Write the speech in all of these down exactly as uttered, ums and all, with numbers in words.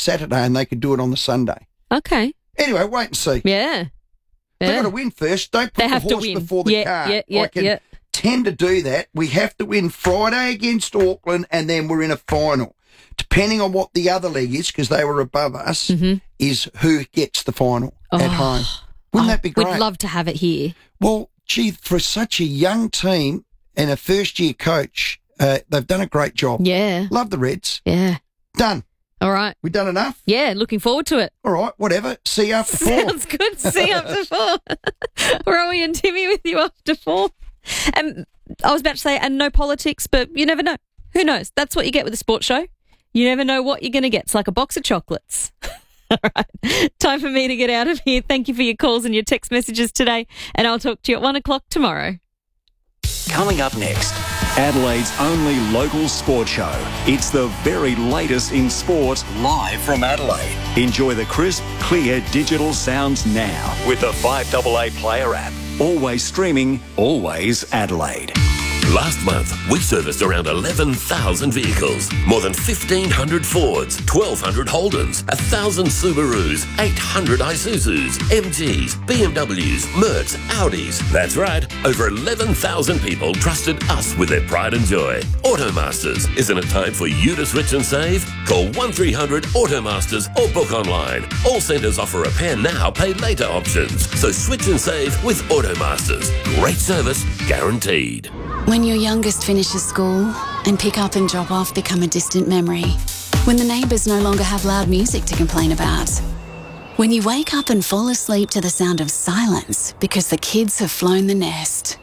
Saturday and they could do it on the Sunday. Okay. Anyway, wait and see. Yeah. They've yeah. got to win first. Don't put They the have to horse win. before the Yeah, car. yeah, yeah, I can yeah. tend to do that. We have to win Friday against Auckland and then we're in a final. Depending on what the other league is, because they were above us, Mm-hmm. is who gets the final Oh. at home. Wouldn't Oh, that be great? We'd love to have it here. Well, gee, for such a young team and a first-year coach, uh, they've done a great job. Yeah. Love the Reds. Yeah. Done. All right. We done enough? Yeah, looking forward to it. All right, whatever. See you after four. Sounds good. See you after four. Rowie and Timmy with you after four. And I was about to say, and no politics, but you never know. Who knows? That's what you get with a sports show. You never know what you're going to get. It's like a box of chocolates. All right. Time for me to get out of here. Thank you for your calls and your text messages today. And I'll talk to you at one o'clock tomorrow. Coming up next, Adelaide's only local sport show. It's the very latest in sport, live from Adelaide. Enjoy the crisp, clear digital sounds now with the five A A Player app. Always streaming, always Adelaide. Last month, we serviced around eleven thousand vehicles, more than fifteen hundred Fords, twelve hundred Holdens, one thousand Subarus, eight hundred Isuzus, M Gs, B M Ws, Mercs, Audis. That's right, over eleven thousand people trusted us with their pride and joy. Automasters, isn't it time for you to switch and save? Call one three hundred Automasters or book online. All centres offer repair now, pay later options. So switch and save with Automasters. Great service, guaranteed. When your youngest finishes school and pick up and drop off become a distant memory. When the neighbours no longer have loud music to complain about. When you wake up and fall asleep to the sound of silence because the kids have flown the nest.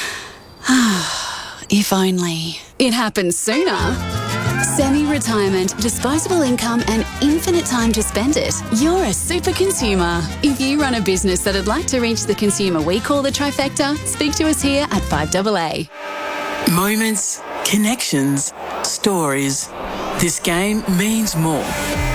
If only it happened sooner. Semi-retirement, disposable income and infinite time to spend it. You're a super consumer. If you run a business that'd like to reach the consumer we call the trifecta, speak to us here at five A A. Moments, connections, stories. This game means more.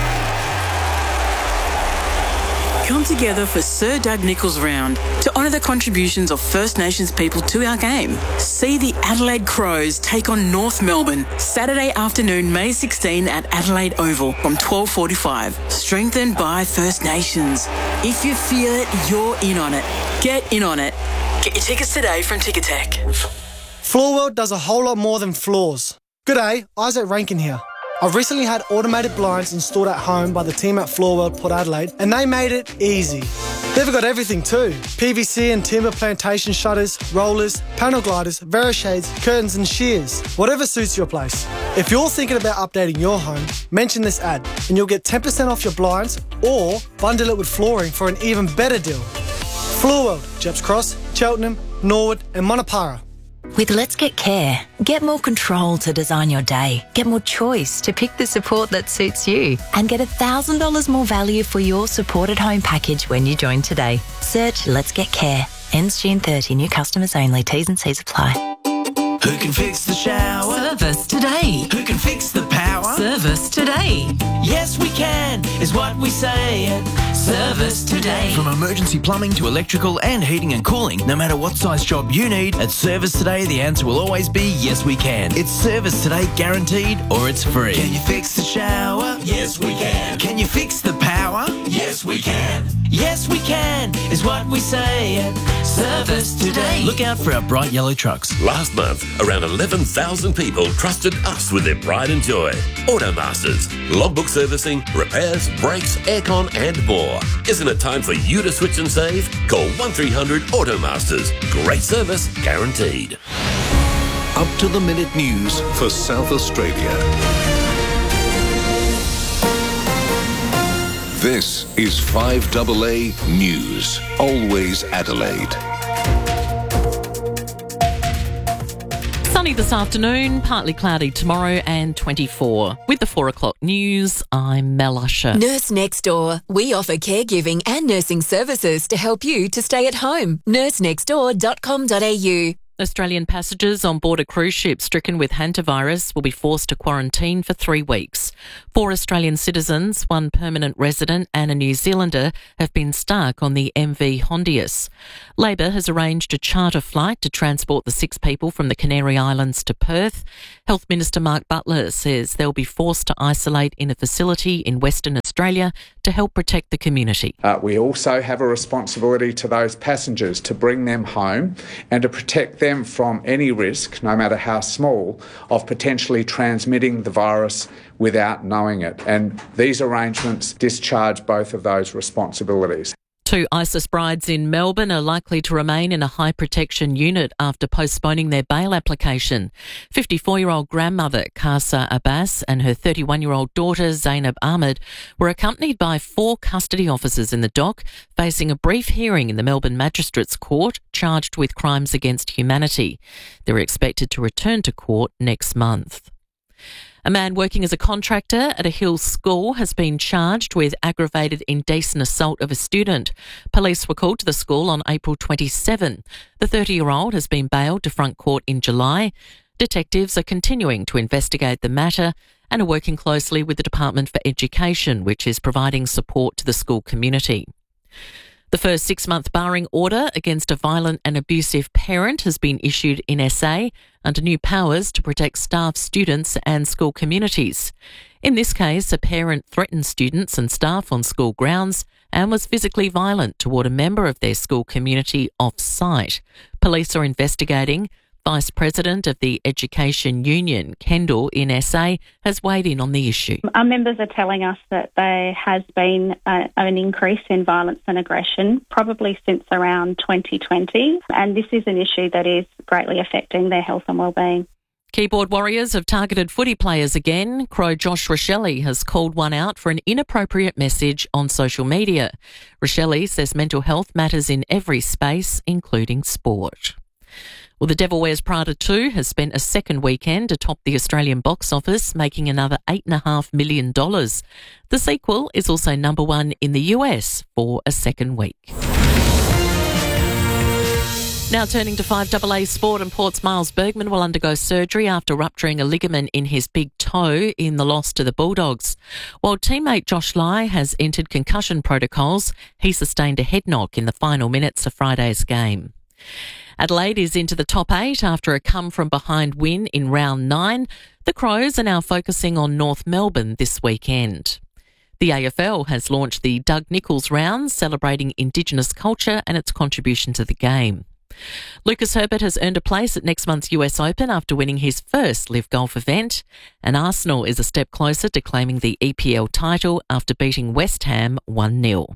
Come together for Sir Doug Nicholls Round to honour the contributions of First Nations people to our game. See the Adelaide Crows take on North Melbourne Saturday afternoon, May sixteenth at Adelaide Oval from twelve forty-five. Strengthened by First Nations. If you feel it, you're in on it. Get in on it. Get your tickets today from Ticketek. Floor World does a whole lot more than floors. G'day, Isaac Rankin here. I've recently had automated blinds installed at home by the team at Floor World Port Adelaide, and they made it easy. They've got everything too. P V C and timber plantation shutters, rollers, panel gliders, Verishades, curtains and shears. Whatever suits your place. If you're thinking about updating your home, mention this ad and you'll get ten percent off your blinds or bundle it with flooring for an even better deal. Floor World, Jeps Cross, Cheltenham, Norwood and Monopara. With Let's Get Care, get more control to design your day, get more choice to pick the support that suits you, and get one thousand dollars more value for your supported home package when you join today. Search Let's Get Care. Ends June thirtieth. New customers only. T's and C's apply. Who can fix the shower? Service today. Who can fix the power? Service today. Yes, we can, is what we say at Service Today. From emergency plumbing to electrical and heating and cooling, no matter what size job you need, at Service Today, the answer will always be yes, we can. It's Service Today guaranteed or it's free. Can you fix the shower? Yes, we can. Can you fix the power? Yes, we can. Yes, we can, is what we say at Service Today. Look out for our bright yellow trucks. Last month, around eleven thousand people trusted us with their pride and joy. Automasters, logbook servicing, repairs, brakes, aircon and more. Isn't it time for you to switch and save? Call one three hundred Automasters. Great service, guaranteed. Up to the minute news for South Australia. This is five A A News. Always Adelaide. Sunny this afternoon, partly cloudy tomorrow and twenty-four. With the four o'clock news, I'm Mel Usher. Nurse Next Door. We offer caregiving and nursing services to help you to stay at home. nurse next door dot com dot a u. Australian passengers on board a cruise ship stricken with hantavirus will be forced to quarantine for three weeks. Four Australian citizens, one permanent resident and a New Zealander have been stuck on the M V Hondius. Labor has arranged a charter flight to transport the six people from the Canary Islands to Perth. Health Minister Mark Butler says they'll be forced to isolate in a facility in Western Australia Australia to help protect the community. Uh, we also have a responsibility to those passengers to bring them home and to protect them from any risk, no matter how small, of potentially transmitting the virus without knowing it. And these arrangements discharge both of those responsibilities. Two ISIS brides in Melbourne are likely to remain in a high protection unit after postponing their bail application. fifty-four-year-old grandmother Kasa Abbas and her thirty-one-year-old daughter Zainab Ahmed were accompanied by four custody officers in the dock, facing a brief hearing in the Melbourne Magistrates Court, charged with crimes against humanity. They're expected to return to court next month. A man working as a contractor at a Hills school has been charged with aggravated indecent assault of a student. Police were called to the school on April twenty-seventh. The thirty-year-old has been bailed to front court in July. Detectives are continuing to investigate the matter and are working closely with the Department for Education, which is providing support to the school community. The first six-month barring order against a violent and abusive parent has been issued in S A under new powers to protect staff, students and school communities. In this case, a parent threatened students and staff on school grounds and was physically violent toward a member of their school community off-site. Police are investigating. Vice President of the Education Union, Kendall, in S A, has weighed in on the issue. Our members are telling us that there has been a, an increase in violence and aggression, probably since around twenty twenty, and this is an issue that is greatly affecting their health and wellbeing. Keyboard warriors have targeted footy players again. Crow Josh Rachele has called one out for an inappropriate message on social media. Rachele says mental health matters in every space, including sport. Well, The Devil Wears Prada two has spent a second weekend atop the Australian box office, making another eight point five million dollars. The sequel is also number one in the U S for a second week. Now turning to five A A sport, and Port's Miles Bergman will undergo surgery after rupturing a ligament in his big toe in the loss to the Bulldogs. While teammate Josh Lai has entered concussion protocols, he sustained a head knock in the final minutes of Friday's game. Adelaide is into the top eight after a come-from-behind win in round nine. The Crows are now focusing on North Melbourne this weekend. The A F L has launched the Doug Nicholls round, celebrating Indigenous culture and its contribution to the game. Lucas Herbert has earned a place at next month's U S Open after winning his first Live Golf event, and Arsenal is a step closer to claiming the E P L title after beating West Ham one nil.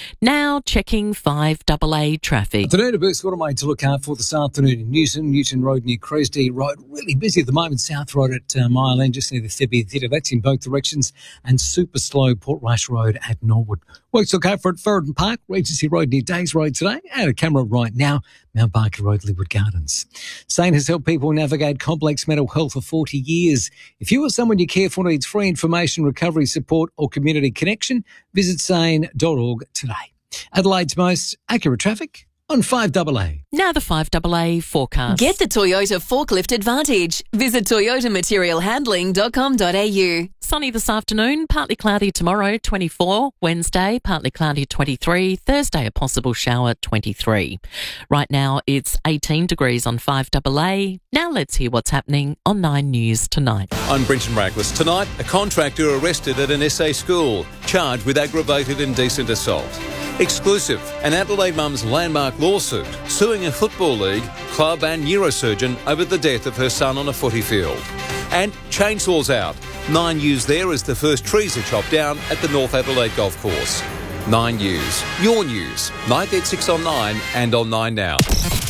Now checking five A A traffic. Afternoon, a boost water made to look out for this afternoon in Newton, Newton Road near Crosby Road. Really busy at the moment. South Road at uh, Mile End, just near the Thibby Theatre. That's in both directions. And super slow Portrush Road at Norwood. Works look out for at Ferryden Park, Regency Road near Days Road today. And a camera right now, Mount Barker Road, Leeward Gardens. Sane has helped people navigate complex mental health for forty years. If you or someone you care for needs free information, recovery support or community connection, visit sane dot org today. Adelaide's most accurate traffic on five A A. Now the five A A forecast. Get the Toyota Forklift Advantage. Visit toyota material handling dot com dot a u. Sunny this afternoon, partly cloudy tomorrow, twenty-four. Wednesday, partly cloudy, twenty-three. Thursday, a possible shower, twenty-three. Right now, it's eighteen degrees on five A A. Now let's hear what's happening on Nine News tonight. I'm Brenton Raglas. Tonight, a contractor arrested at an S A school, charged with aggravated indecent assault. Exclusive, an Adelaide mum's landmark lawsuit suing a football league, club and neurosurgeon over the death of her son on a footy field. And chainsaws out. Nine News there as the first trees are chopped down at the North Adelaide Golf Course. Nine News, your news. nine eight six on Nine and on Nine Now.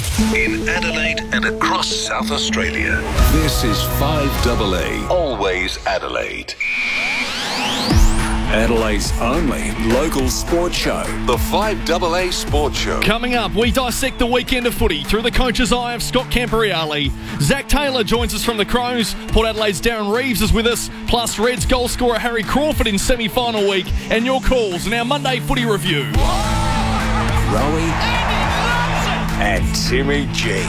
In Adelaide and across South Australia, this is five A A. Always Adelaide. Adelaide's only local sports show. The five A A Sports Show. Coming up, we dissect the weekend of footy through the coach's eye of Scott Camporeale. Zach Taylor joins us from the Crows. Port Adelaide's Darren Reeves is with us. Plus, Reds goal scorer Harry Crawford in semi-final week. And your calls in our Monday footy review. Rowie and Timmy G.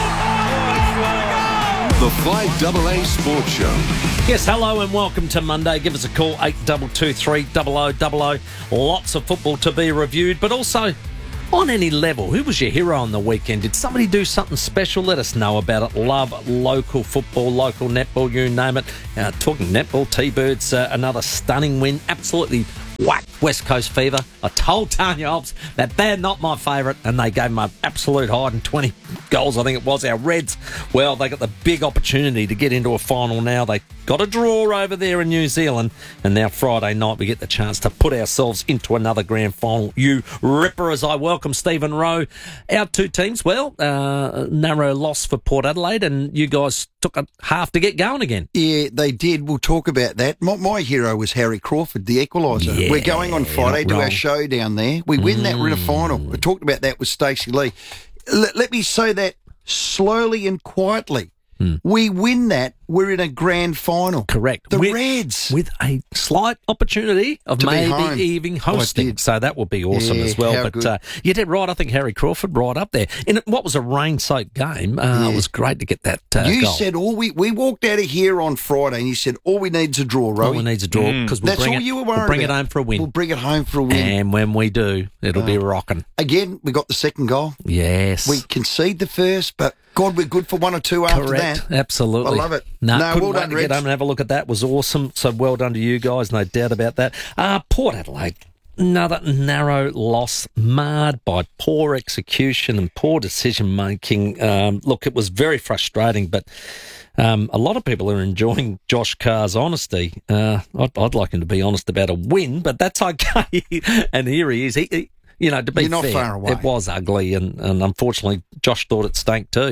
The five A A Sports Show. Yes, hello and welcome to Monday. Give us a call, eight two two three, double oh double oh. Lots of football to be reviewed, but also on any level. Who was your hero on the weekend? Did somebody do something special? Let us know about it. Love local football, local netball, you name it. Uh, talking netball, T-Birds, uh, another stunning win. Absolutely whack, West Coast Fever. I told Tanya Ops that they're not my favourite, and they gave them an absolute hide and twenty goals, I think it was. Our Reds, well, they got the big opportunity to get into a final now. They got a draw over there in New Zealand, and now Friday night we get the chance to put ourselves into another grand final. You ripper, as I welcome Stephen Rowe. Our two teams, well, uh, narrow loss for Port Adelaide, and you guys took a half to get going again. Yeah, they did. We'll talk about that. My, my hero was Harry Crawford, the equaliser. Yeah, we're going on Friday to wrong. our show down there. We win mm. that, we're in a final. We talked about that with Stacey Lee. L- let me say that slowly and quietly. Hmm. We win that, we're in a grand final. Correct. The with, Reds. With a slight opportunity of To be maybe home. even hosting. Oh, so that would be awesome Yeah, as well. how But good. uh, you did right. I think Harry Crawford right up there. In what was a rain-soaked game, uh, Yeah. it was great to get that uh, you goal. said all we we walked out of here on Friday and you said all we need is a draw, Rowie. All we need is a draw because we'll That's bring all it, you were worried we'll bring about. it home for a win. We'll bring it home for a win. And when we do, it'll be Oh. rocking. Again, we got the second goal. Yes. We concede the first, but God, we're good for one or two after Correct. that. Absolutely. I love it. No, No, couldn't well wait done, to get Reds. home and have a look at that. It was awesome. So well done to you guys, no doubt about that. Uh, Port Adelaide, another narrow loss marred by poor execution and poor decision making. Um, look, it was very frustrating, but um, a lot of people are enjoying Josh Carr's honesty. Uh, I'd, I'd like him to be honest about a win, but that's okay. And here he is. He, he, you know, to be You're not fair, far away. it was ugly, and, and unfortunately, Josh thought it stank too.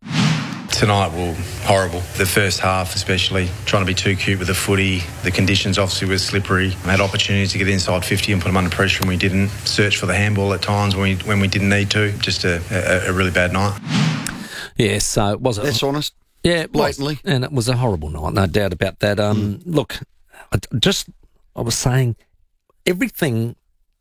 Tonight, well, horrible. The first half, especially, trying to be too cute with the footy. The conditions obviously were slippery. We had opportunities to get inside fifty and put them under pressure, and we didn't. Search for the handball at times when we when we didn't need to. Just a, a, a really bad night. Yeah, so it was. That's honest. Yeah, it was. Blatantly. And it was a horrible night, no doubt about that. Um, Mm. Look, I just, I was saying, everything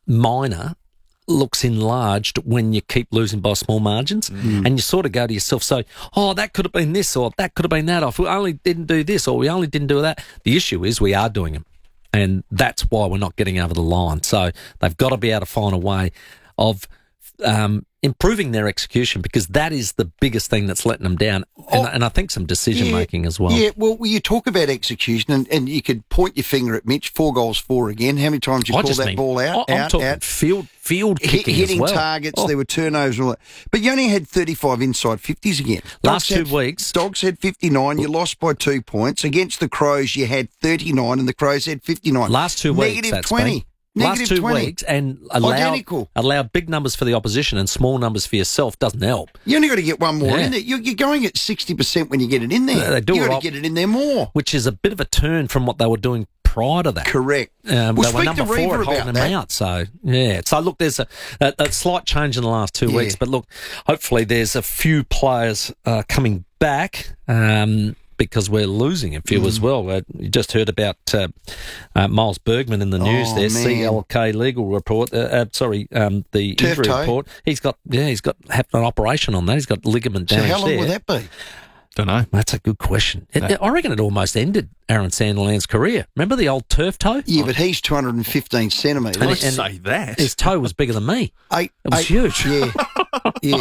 minor looks enlarged when you keep losing by small margins, Mm. and you sort of go to yourself, so, oh, that could have been this, or that could have been that, or if we only didn't do this, or we only didn't do that. The issue is we are doing them, and that's why we're not getting over the line. So they've got to be able to find a way of um, improving their execution, because that is the biggest thing that's letting them down, and, Oh, and I think some decision yeah, making as well. Yeah, well, you talk about execution, and, and you could point your finger at Mitch. Four goals, four again. How many times you I call just that mean- ball out? I- I'm out, talking out. field field Hit, kicking hitting as well. targets. Oh. There were turnovers and all that. But you only had thirty-five inside fifties again. Last Dogs two had, weeks- Dogs had fifty-nine. You lost by two points. Against the Crows, you had thirty-nine, and the Crows had fifty-nine. Last two weeks, Negative that's twenty. been. Negative Last two twenty. weeks, and allow, Identical. allow big numbers for the opposition and small numbers for yourself doesn't help. You only got to get one more Yeah. in there. You're, you're going at sixty percent when you get it in there. Yeah, they do you it got right. to get it in there more. Which is a bit of a turn from what they were doing prior to that. Correct. Um, Well, they were speak to number four Reaver at holding about them that. out. So, yeah. So, look, there's a, a, a slight change in the last two Yeah. weeks. But, look, hopefully there's a few players uh, coming back um, because we're losing a few Mm. as well. Uh, you just heard about uh, uh, Miles Bergman in the news Oh, there. man. C L K legal report. Uh, uh, sorry, um, the Turf injury toe. report. He's got, yeah, he's got had an operation on that. He's got ligament So damage how long there. will that be? Don't know. That's a good question. It, No. I reckon it almost ended Aaron Sandiland's career. Remember the old turf toe? Yeah, but he's two hundred fifteen centimetres. And- Let's and say that. His toe was bigger than me. Eight, It was eight- huge. Yeah, yeah.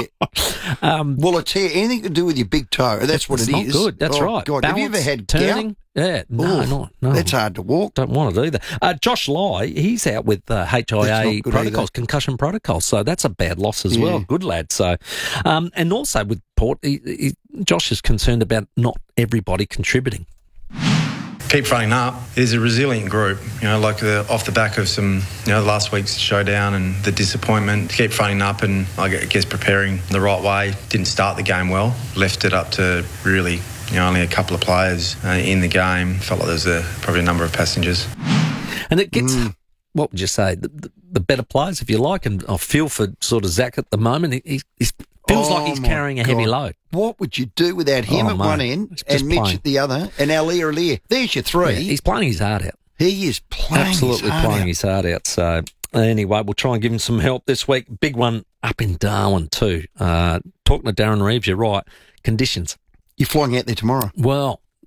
Um, Well, a tear, anything to do with your big toe. That's what it's it not is. good. That's Oh, right. God, have you ever Balance, had turning? gout? Yeah, no, Oof, no, no. That's hard to walk. Don't want to do that. Uh, Josh Lai, he's out with uh, H I That's A not good protocols, either. concussion protocols. So that's a bad loss as well. Yeah. Good lad. So, um, and also with Port, he, he, Josh is concerned about not everybody contributing. Keep running up. It is a resilient group, you know, like the, off the back of some, you know, last week's showdown and the disappointment. Keep fronting up and I guess preparing the right way. Didn't start the game well. Left it up to really, you know, only a couple of players uh, in the game. Felt like there was a, probably a number of passengers. And it gets, Mm. what would you say, the, the, the better players, if you like. And I feel for sort of Zach at the moment. He, he, he feels Oh, like he's my carrying a heavy God. load. What would you do without him Oh, at mate. one end It's just and Mitch playing. at the other and Alia Alia? There's your three. Yeah, he's playing his heart out. he is playing Absolutely his heart playing out. his heart out. So anyway, we'll try and give him some help this week. Big one up in Darwin too. Uh, talking to Darren Reeves, you're right. Conditions. You're flying out there tomorrow. Well,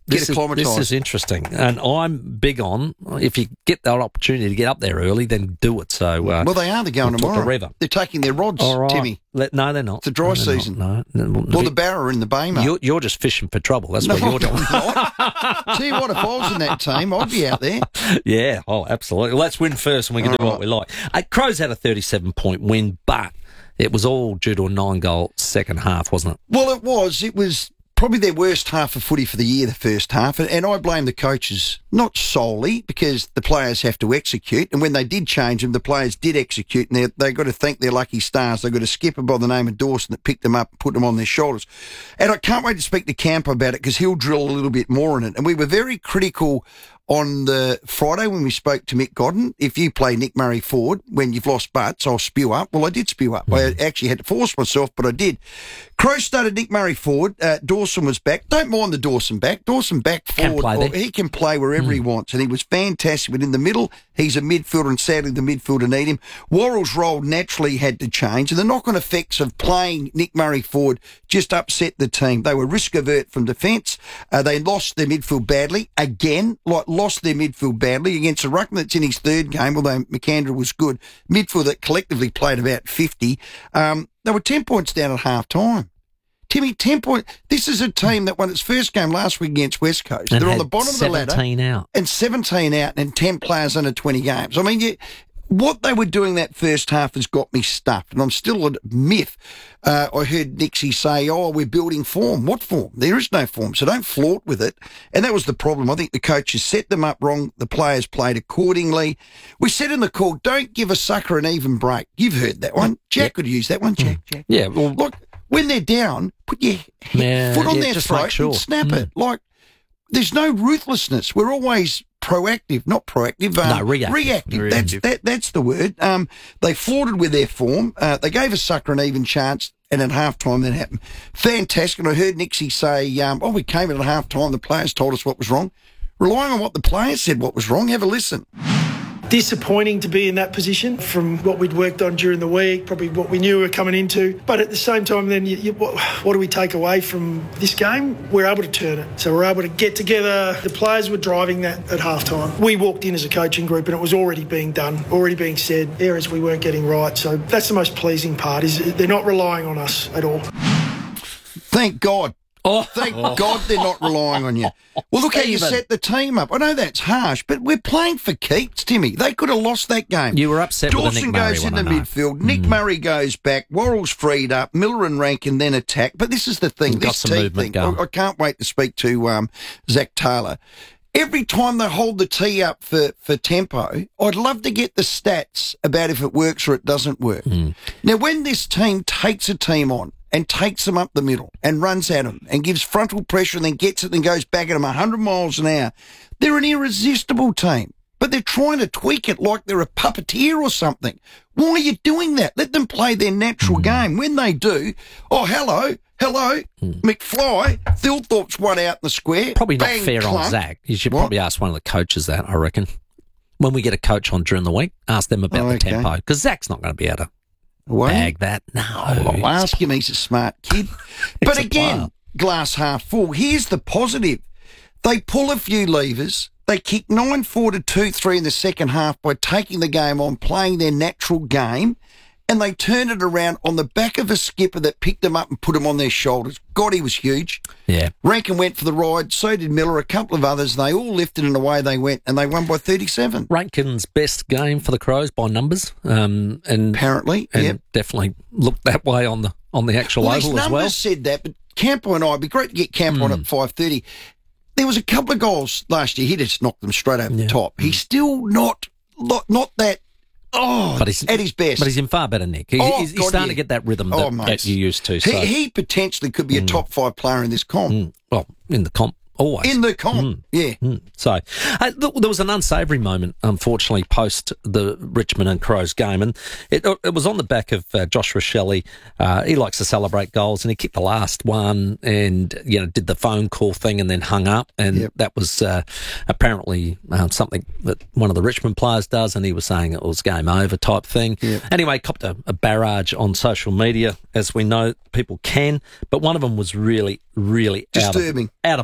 this Get is, acclimatised. this is interesting. And I'm big on, if you get that opportunity to get up there early, then do it. So, uh, well, they are. They're going we'll tomorrow. To River. They're taking their rods, All right. Timmy. Let, no, they're not. It's a dry no, season. Not, no. Well, the Barra are in the bay, mate. You're, you're just fishing for trouble. That's no, what you're doing. Tell you what, if I was in that team, I'd be out there. Yeah, oh, absolutely. Let's win first and we can All do right. what we like. Uh, Crows had a thirty-seven point win, but it was all due to a nine-goal second half, wasn't it? Well, it was. It was probably their worst half of footy for the year, the first half. And, and I blame the coaches, not solely, because the players have to execute. And when they did change them, the players did execute. And they got to thank their lucky stars. They got a skipper by the name of Dawson that picked them up and put them on their shoulders. And I can't wait to speak to Campo about it because he'll drill a little bit more in it. And we were very critical on the Friday when we spoke to Mick Godden. If you play Nick Murray forward when you've lost butts, I'll spew up. Well, I did spew up. Mm. I actually had to force myself, but I did. Crow started Nick Murray forward. Uh, Dawson was back. Don't mind the Dawson back. Dawson back forward. Can play he can play wherever mm. he wants, and he was fantastic. But in the middle, he's a midfielder, and sadly the midfielder need him. Worrell's role naturally had to change, and the knock-on effects of playing Nick Murray forward just upset the team. They were risk-avert from defence. Uh, they lost their midfield badly. Again, like lost their midfield badly against a ruckman that's in his third game, although McAndrew was good. Midfield that collectively played about fifty. Um, they were ten points down at half-time. Timmy, ten points. This is a team that won its first game last week against West Coast. And They're on the bottom of the ladder. seventeen out. And seventeen out and ten players under twenty games. I mean, you, what they were doing that first half has got me stuffed, and I'm still a myth. Uh, I heard Nixie say, oh, we're building form. What form? There is no form, so don't flaunt with it. And that was the problem. I think the coaches set them up wrong. The players played accordingly. We said in the call, don't give a sucker an even break. You've heard that one. Jack yep. could use that one, Jack. Jack. Yeah, well, look, when they're down, put your yeah, foot on yeah, their just throat make sure. and snap mm. it. Like, there's no ruthlessness. We're always proactive, not proactive. Um, no, reactive. Reactive. reactive. That's that, that's the word. Um, they flaunted with their form. Uh, they gave a sucker an even chance, and at halftime that happened. Fantastic. And I heard Nixie say, um, oh, we came in at halftime, the players told us what was wrong. Relying on what the players said what was wrong, have a listen. Disappointing to be in that position from what we'd worked on during the week, probably what we knew we were coming into. But at the same time, then, you, you, what, what do we take away from this game? We're able to turn it. So we're able to get together. The players were driving that at halftime. We walked in as a coaching group and it was already being done, already being said, areas we weren't getting right. So that's the most pleasing part, is they're not relying on us at all. Thank God. Oh, thank Oh. God they're not relying on you. Well, look how you Even. set the team up. I know that's harsh, but we're playing for keeps, Timmy. They could have lost that game. You were upset Dawson with the Nick Murray goes in one, the I know. midfield. Nick Mm. Murray goes back. Worrell's freed up. Miller and Rankin then attack. But this is the thing. Got this some T movement thing. going. I, I can't wait to speak to um, Zach Taylor. Every time they hold the tee up for, for tempo, I'd love to get the stats about if it works or it doesn't work. Mm. Now, when this team takes a team on and takes them up the middle and runs at them and gives frontal pressure and then gets it and goes back at them one hundred miles an hour, they're an irresistible team. But they're trying to tweak it like they're a puppeteer or something. Why are you doing that? Let them play their natural mm. game. When they do, oh, hello, hello, mm. McFly, Thilthorpe's one out in the square. Probably not bang, fair clunk. on Zach. You should What? probably ask one of the coaches that, I reckon. When we get a coach on during the week, ask them about Oh, the okay. tempo. Because Zach's not going to be able to Well, bag that. No. I'll ask him. He's a smart kid. But a again, player. glass half full. Here's the positive. They pull a few levers. They kick nine four to two three in the second half by taking the game on, playing their natural game, and they turn it around on the back of a skipper that picked them up and put them on their shoulders. God, he was huge. Yeah. Rankin went for the ride, so did Miller, a couple of others. They all lifted and away they went, and they won by thirty-seven. Rankin's best game for the Crows by numbers, um, and Apparently, and yep. definitely looked that way on the on the actual Well, his oval as numbers well. said that, but Campo and I, it'd be great to get Campo on Mm. at five thirty. There was a couple of goals last year. He just knocked them straight over the top. He's still not, not, not that, oh, But he's at his best. But he's in far better nick. He, Oh, he's, he's God, starting yeah. to get that rhythm Oh, that, mate. that you used to. So. He, he potentially could be a top five player in this comp. Mm. Well, in the comp, always. In the comp, Mm. yeah. Mm. So, uh, look, there was an unsavoury moment, unfortunately, post the Richmond and Crows game, and it, it was on the back of uh, Josh Rochelle. Uh, he likes to celebrate goals, and he kicked the last one, and you know, did the phone call thing, and then hung up, and Yep. that was uh, apparently uh, something that one of the Richmond players does, and he was saying it was game over type thing. Yep. Anyway, copped a, a barrage on social media, as we know people can, but one of them was really, really out of, Disturbing. out of line.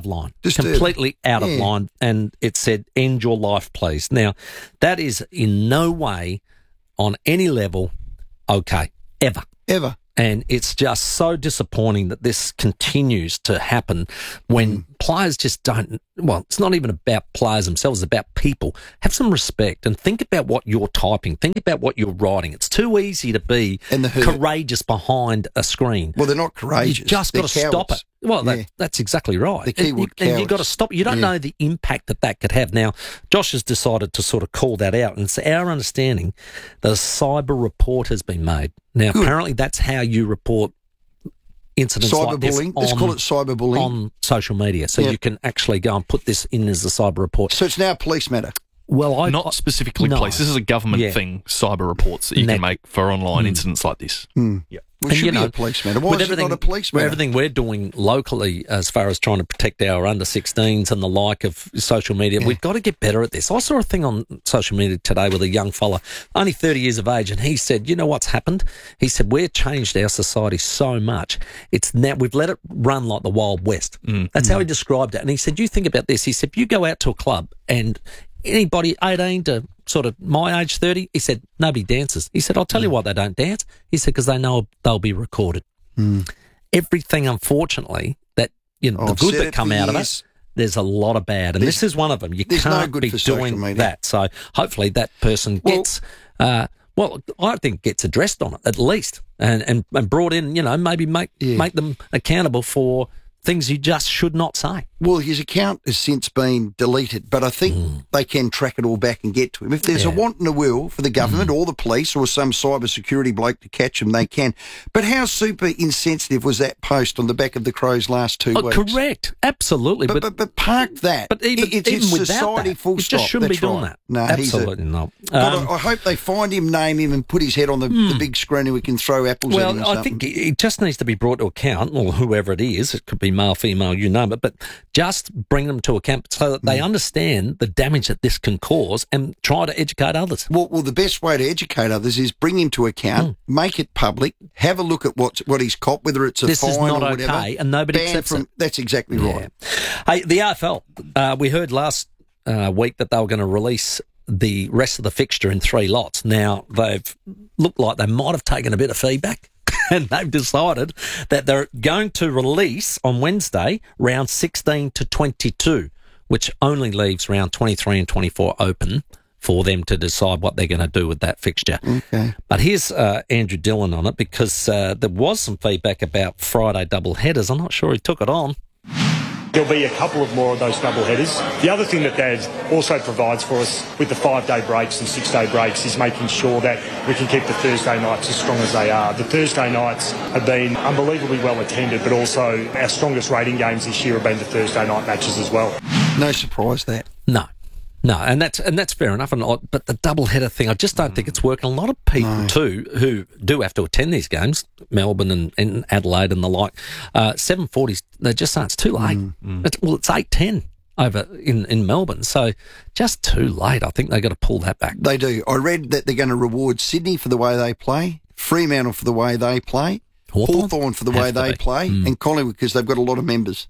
Disturbing. Completely out of Yeah. line, and it said, end your life, please. Now, that is in no way on any level okay, ever. Ever. And it's just so disappointing that this continues to happen when Mm. players just don't, well, it's not even about players themselves, it's about people. Have some respect and think about what you're typing. Think about what you're writing. It's too easy to be And the hurt. courageous behind a screen. Well, they're not courageous. You just They're got to stop cowards. it. Well, that, Yeah. that's exactly right. The And keyword you, and you got to cowards. stop. You don't Yeah. know the impact that that could have. Now, Josh has decided to sort of call that out, and it's our understanding that a cyber report has been made. Now, Good. apparently, that's how you report incidents like this Cyberbullying. Let's on, call it cyberbullying. on social media. So Yep. you can actually go and put this in as a cyber report. So it's now a police matter. Well, I Not specifically no. police. This is a government Yeah. thing, cyber reports that you Net- can make for online Mm. incidents like this. Mm. Yep. Well, it And, should you be know, a police matter. Why with is it not a police with matter? everything we're doing locally as far as trying to protect our under sixteens and the like of social media, Yeah. we've got to get better at this. I saw a thing on social media today with a young fella, only thirty years of age, and he said, you know what's happened? He said, we've changed our society so much. It's now we've let it run like the Wild West. Mm. That's how he described it. And he said, you think about this. He said, if you go out to a club and anybody eighteen to sort of my age, thirty, he said, nobody dances. He said, I'll tell you why they don't dance. He said, because they know they'll be recorded. Mm. Everything, unfortunately, that you know, Oh, the I've good said that it come for out of years. it, there's a lot of bad, and There's- this is one of them. You there's no can't good be for social doing media. that. So hopefully that person Well- gets, uh, well, I think gets addressed on it at least, and and, and brought in. You know, maybe make Yeah. make them accountable for things you just should not say. Well, his account has since been deleted, but I think they can track it all back and get to him. If there's a Yeah. want and a will for the government or the police or some cyber security bloke to catch him, they can. But how super insensitive was that post on the back of the Crows last two Oh, weeks? correct, absolutely, But, but. but, but park that. But even, It- it's, even it's without society that, full it stop. just shouldn't That's be doing right. that. No, he's a- Absolutely not. But Um, I, I hope they find him, name him, and put his head on the, the big screen and we can throw apples at him. Well, or I something. think it just needs to be brought to account, or whoever it is. It could be male, female, you name it, but just bring them to account so that they understand the damage that this can cause and try to educate others. Well, well, the best way to educate others is bring him to account, make it public, have a look at what what he's copped, whether it's a This fine is not or whatever. okay, and nobody Banned accepts from, it. That's exactly right. Hey, the A F L, uh, we heard last uh, week that they were going to release the rest of the fixture in three lots. Now, they've looked like they might have taken a bit of feedback. And they've decided that they're going to release on Wednesday round sixteen to twenty-two, which only leaves round twenty-three and twenty-four open for them to decide what they're going to do with that fixture. Okay. But here's uh, Andrew Dillon on it, because uh, there was some feedback about Friday double headers. I'm not sure he took it on. There'll be a couple of more of those double headers. The other thing that Dad also provides for us with the five-day breaks and six-day breaks is making sure that we can keep the Thursday nights as strong as they are. The Thursday nights have been unbelievably well attended, but also our strongest rating games this year have been the Thursday night matches as well. No surprise that. No. No, and that's and that's fair enough. And I- but the double header thing, I just don't think it's working. A lot of people No. too who do have to attend these games, Melbourne and, and Adelaide and the like. Uh, seven forties, they just say it's too late. It's, well, it's eight ten over in, in Melbourne, so just too late. I think they got to pull that back. They do. I read that they're going to reward Sydney for the way they play, Fremantle for the way they play, Hawthorn, Hawthorn for the Have way to they be. play, Mm. and Collingwood because they've got a lot of members.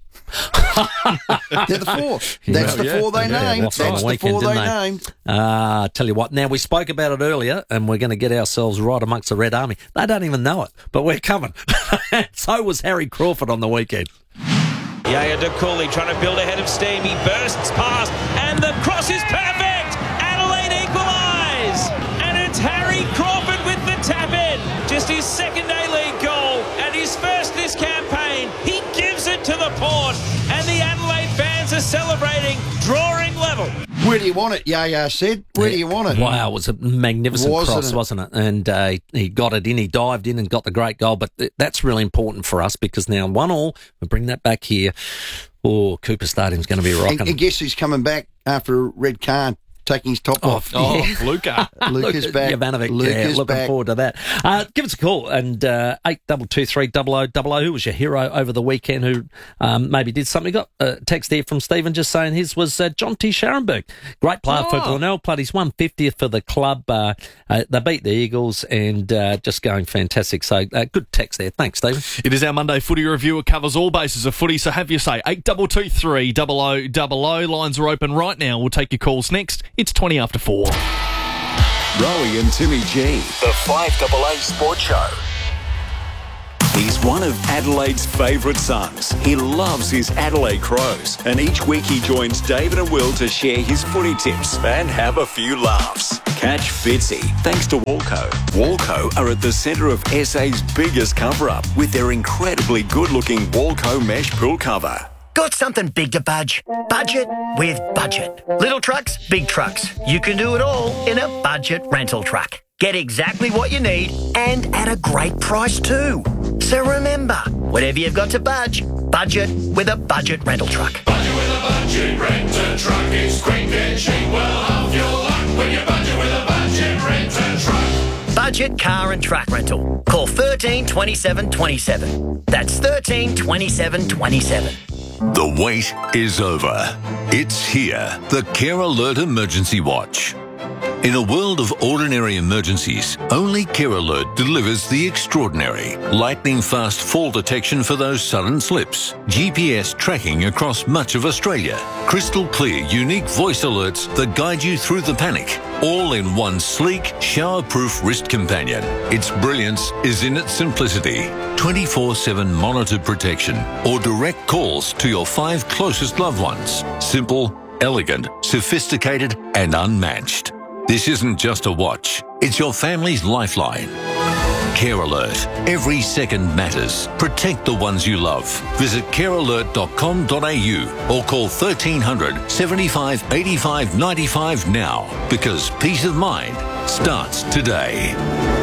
They're the four. That's Well, the yeah. four they Yeah, named. lost on That's the the weekend, four they didn't they? named. Ah, tell you what, now we spoke about it earlier, and we're going to get ourselves right amongst the Red Army. They don't even know it, but we're coming. So was Harry Crawford on the weekend. Yaya De Cooley trying to build ahead of steam. He bursts past, and the cross is perfect. Adelaide equalise, and it's Harry Crawford with the tap in. Just his second A-League goal and his first this campaign. He gives it to the Port, and the Adelaide fans are celebrating, drawing level. Where do you want it? Yaya said. Where do you want it? Wow, it was a magnificent Wasn't cross, it? wasn't it? And uh, he got it in, he dived in and got the great goal. But th- that's really important for us because now one all, we bring that back here. Oh, Cooper Stadium's going to be And, rocking. and guess who's coming back after a red card? taking his top Oh, off. oh yeah. Luca. Luca's back. Jovanovic, Luca's yeah, looking back. forward to that. Uh, give us a call and uh, eight two two three double oh double oh. Who was your hero over the weekend who um, maybe did something? Got a text here from Stephen just saying his was uh, John T. Scharenberg. Great player Oh. for Glenelg. Played his one hundred fiftieth for the club. Uh, uh, they beat the Eagles and uh, just going fantastic. So uh, good text there. Thanks, Stephen. It is our Monday footy review. It covers all bases of footy, so have your say. eight two two three double oh double oh. Lines are open right now. We'll take your calls next. It's twenty after four. Rowie and Timmy G. The five double A Sports Show. He's one of Adelaide's favourite sons. He loves his Adelaide Crows. And each week he joins David and Will to share his footy tips and have a few laughs. Catch Fitzy thanks to Walco. Walco are at the centre of S A's biggest cover-up with their incredibly good-looking Walco mesh pool cover. Got something big to budge? Budget with Budget. Little trucks, big trucks. You can do it all in a budget rental truck. Get exactly what you need and at a great price too. So remember, whatever you've got to budge, budget with a budget rental truck. Budget with a budget renter truck. It's quick and cheap. Well, half your luck when you budget with a budget renter truck. Budget car and truck rental. Call thirteen twenty-seven twenty-seven. That's thirteen twenty-seven twenty-seven. The wait is over. It's here. The Care Alert Emergency Watch. In a world of ordinary emergencies, only Care Alert delivers the extraordinary. Lightning-fast fall detection for those sudden slips. G P S tracking across much of Australia. Crystal clear, unique voice alerts that guide you through the panic. All in one sleek, shower-proof wrist companion. Its brilliance is in its simplicity. twenty-four seven monitored protection or direct calls to your five closest loved ones. Simple, elegant, sophisticated and unmatched. This isn't just a watch, it's your family's lifeline. Care Alert. Every second matters. Protect the ones you love. Visit care alert dot com dot a u or call thirteen hundred, seventy-five, eighty-five, ninety-five now because peace of mind starts today.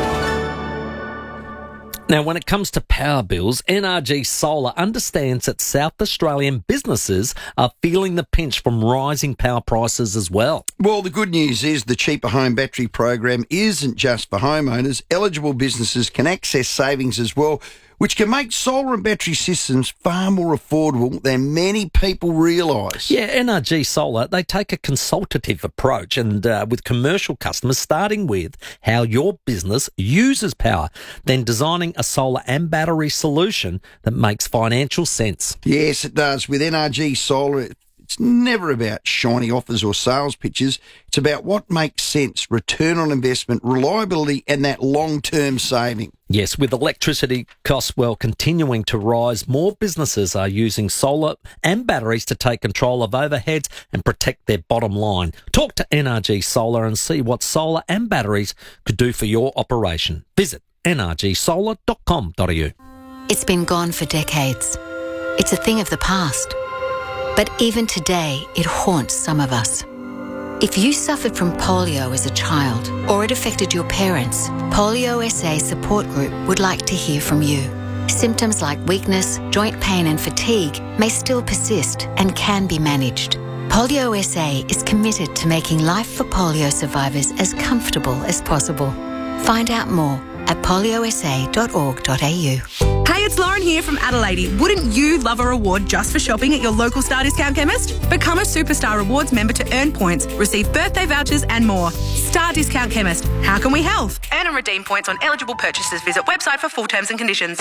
Now, when it comes to power bills, N R G Solar understands that South Australian businesses are feeling the pinch from rising power prices as well. Well, the good news is the Cheaper Home Battery program isn't just for homeowners. Eligible businesses can access savings as well, which can make solar and battery systems far more affordable than many people realise. Yeah, N R G Solar, they take a consultative approach and uh, with commercial customers, starting with how your business uses power, then designing a solar and battery solution that makes financial sense. Yes, it does. With N R G Solar, it's never about shiny offers or sales pitches. It's about what makes sense, return on investment, reliability and that long-term saving. Yes, with electricity costs, well, continuing to rise, more businesses are using solar and batteries to take control of overheads and protect their bottom line. Talk to N R G Solar and see what solar and batteries could do for your operation. Visit n r g solar dot com dot a u. It's been gone for decades. It's a thing of the past. But even today, it haunts some of us. If you suffered from polio as a child or it affected your parents, Polio S A Support Group would like to hear from you. Symptoms like weakness, joint pain and fatigue may still persist and can be managed. Polio S A is committed to making life for polio survivors as comfortable as possible. Find out more at polio s a dot org dot a u. Hey, it's Lauren here from Adelaide. Wouldn't you love a reward just for shopping at your local Star Discount chemist? Become a Superstar Rewards member to earn points, receive birthday vouchers and more. Star Discount Chemist. How can we help? Earn and redeem points on eligible purchases. Visit website for full terms and conditions.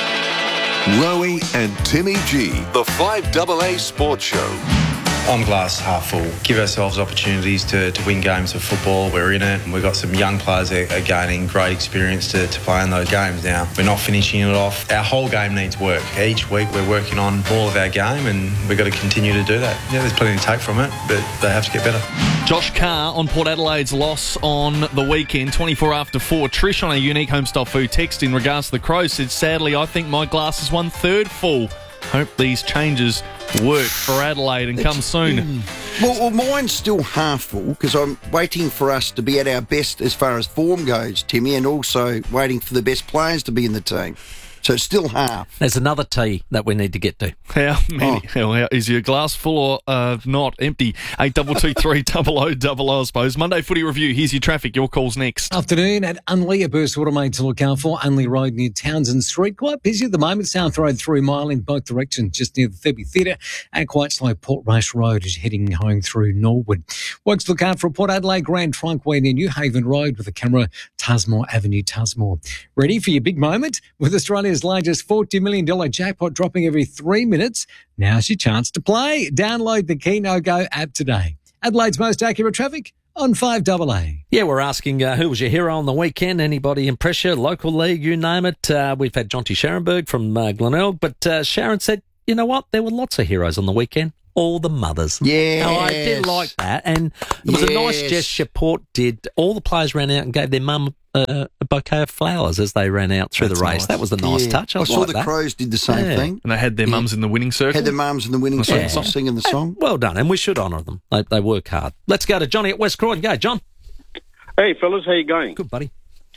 Rowie and Timmy G, the five double A Sports Show. I'm glass half full. Give ourselves opportunities to, to win games of football. We're in it, and we've got some young players that are gaining great experience to, to play in those games now. We're not finishing it off. Our whole game needs work. Each week we're working on all of our game, and we've got to continue to do that. Yeah, there's plenty to take from it, but they have to get better. Josh Carr on Port Adelaide's loss on the weekend, twenty-four after four. Trish on a unique homestyle food text in regards to the Crows said, sadly, I think my glass is one third full. Hope these changes work for Adelaide and come soon. Well, well, mine's still half full because I'm waiting for us to be at our best as far as form goes, Timmy, and also waiting for the best players to be in the team. So it's still half. There's another tea that we need to get to. How many? Oh. How, is your glass full or uh, not? Empty. eight two two three double oh double oh, I suppose. Monday Footy Review. Here's your traffic. Your call's next. Afternoon at Unley, a burst order made to look out for. Unley Road near Townsend Street. Quite busy at the moment. South Road through Mile in both directions, just near the Thurby Theatre. And quite slow Portrush Road as you're heading home through Norwood. Works to look out for Port Adelaide Grand Trunkway near New Haven Road with a camera, Tusmore Avenue, Tusmore. Ready for your big moment? With Australia's largest forty million dollars jackpot dropping every three minutes, now's your chance to play. Download the Keno Go app today. Adelaide's most accurate traffic on five A A. Yeah, we're asking uh, who was your hero on the weekend? Anybody impress you? Local league, you name it. Uh, we've had Jonty Scharenberg from uh, Glenelg, but uh, Sharon said, you know what? There were lots of heroes on the weekend. All the mothers. Yes. Oh, I did like that. And it was Yes. a nice gesture Port did. All the players ran out and gave their mum uh, a bouquet of flowers as they ran out through That's the race. nice. That was a nice Yeah. touch. I, I saw like the that. Crows did the same Yeah. thing. And they had their mums in the winning circle. Had their mums in the winning Yeah. circle singing the song. Well done, and we should honour them. They, they work hard. Let's go to Johnny at West Croydon. Go, John. Hey, fellas, how you going? Good, buddy.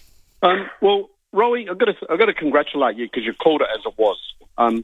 Um, well, Rowie, I've got to, I've got to congratulate you because you called it as it was. Um,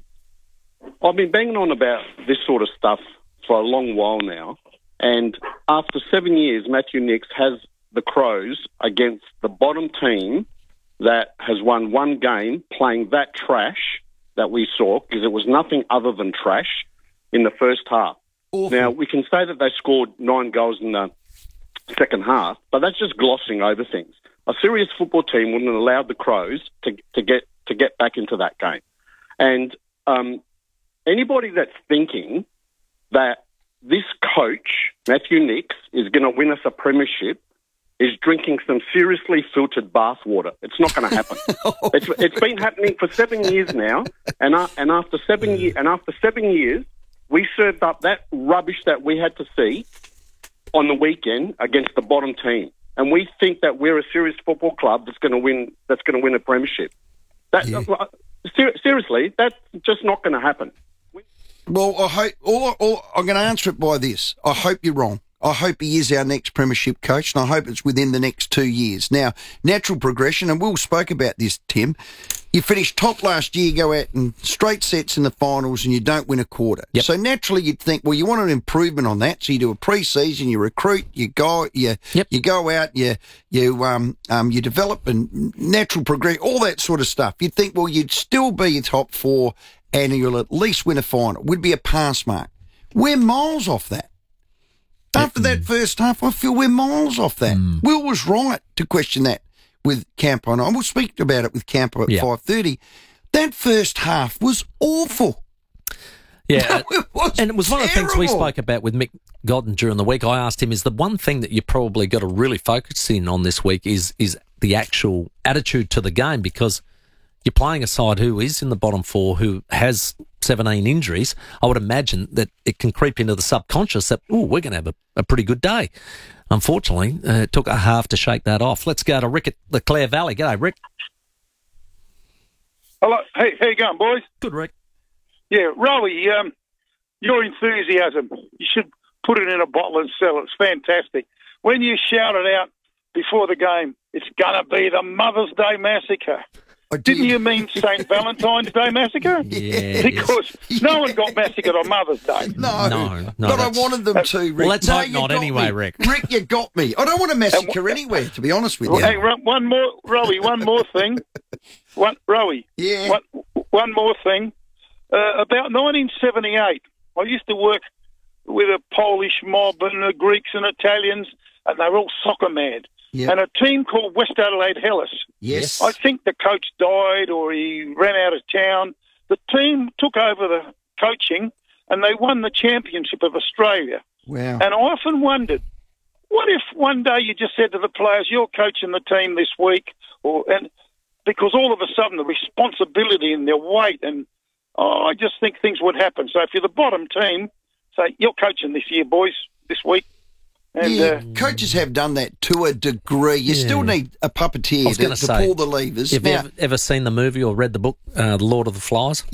I've been banging on about this sort of stuff for a long while now, and after seven years, Matthew Nicks has the Crows against the bottom team that has won one game playing that trash that we saw, because it was nothing other than trash in the first half. Awful. Now, we can say that they scored nine goals in the second half, but that's just glossing over things. A serious football team wouldn't have allowed the Crows to, to get to get back into that game. And um, anybody that's thinking that this coach, Matthew Nicks, is going to win us a premiership is drinking some seriously filtered bathwater. It's not going to happen. it's, it's been happening for seven years now, and uh, and after seven years, and after seven years, we served up that rubbish that we had to see on the weekend against the bottom team, and we think that we're a serious football club that's going to win. That's going to win a premiership. That Yeah. uh, ser- seriously, that's just not going to happen. Well, I hope. All, all, I'm going to answer it by this. I hope you're wrong. I hope he is our next premiership coach, and I hope it's within the next two years. Now, natural progression, and Will spoke about this, Tim. You finished top last year, go out in straight sets in the finals, and you don't win a quarter. Yep. So naturally, you'd think, well, you want an improvement on that. So you do a pre-season, you recruit, you go, you Yep. you go out, you you um um you develop and natural progression, all that sort of stuff. You'd think, well, you'd still be top four, and you'll at least win a final. Would be a pass mark. We're miles off that. After that first half, I feel we're miles off that. Mm. Will was right to question that with Campo, and I will speak about it with Campo at Yeah. five thirty. That first half was awful. Yeah, It was and it was one of the things we terrible. spoke about with Mick Godden during the week. I asked him, is the one thing that you probably got to really focus in on this week is is the actual attitude to the game, because you're playing a side who is in the bottom four, who has seventeen injuries. I would imagine that it can creep into the subconscious that, oh, we're going to have a, a pretty good day. Unfortunately, uh, it took a half to shake that off. Let's go to Rick at the Clare Valley. G'day, Rick. Hello, hey, how you going, boys? Good, Rick. Yeah, Rowie, um, your enthusiasm, you should put it in a bottle and sell it. It's fantastic. When you shouted out before the game, it's going to be the Mother's Day Massacre. Didn't you mean Saint Valentine's Day Massacre? Yeah, Because no one got massacred on Mother's Day. No, No, no, but I that's- wanted them to, Rick. Well, let's No, hope you not got anyway, me. Rick. Rick, you got me. I don't want a massacre anywhere, to be honest with you. Hey, one one more, Rowie, one more thing. One, Rowie, Yeah. one, one more thing. Uh, about nineteen seventy-eight, I used to work with a Polish mob and the Greeks and Italians, and they were all soccer mad. Yep. And a team called West Adelaide Hellas. Yes. I think the coach died or he ran out of town. The team took over the coaching and they won the championship of Australia. Wow. And I often wondered, what if one day you just said to the players, you're coaching the team this week, or and because all of a sudden the responsibility and their weight, and oh, I just think things would happen. So if you're the bottom team, say, you're coaching this year, boys, this week. And, yeah, uh, coaches have done that to a degree. You Yeah. still need a I puppeteer was to, going to to say, pull the levers. have you Now- ever, ever seen the movie or read the book, uh, The Lord of the Flies? yeah,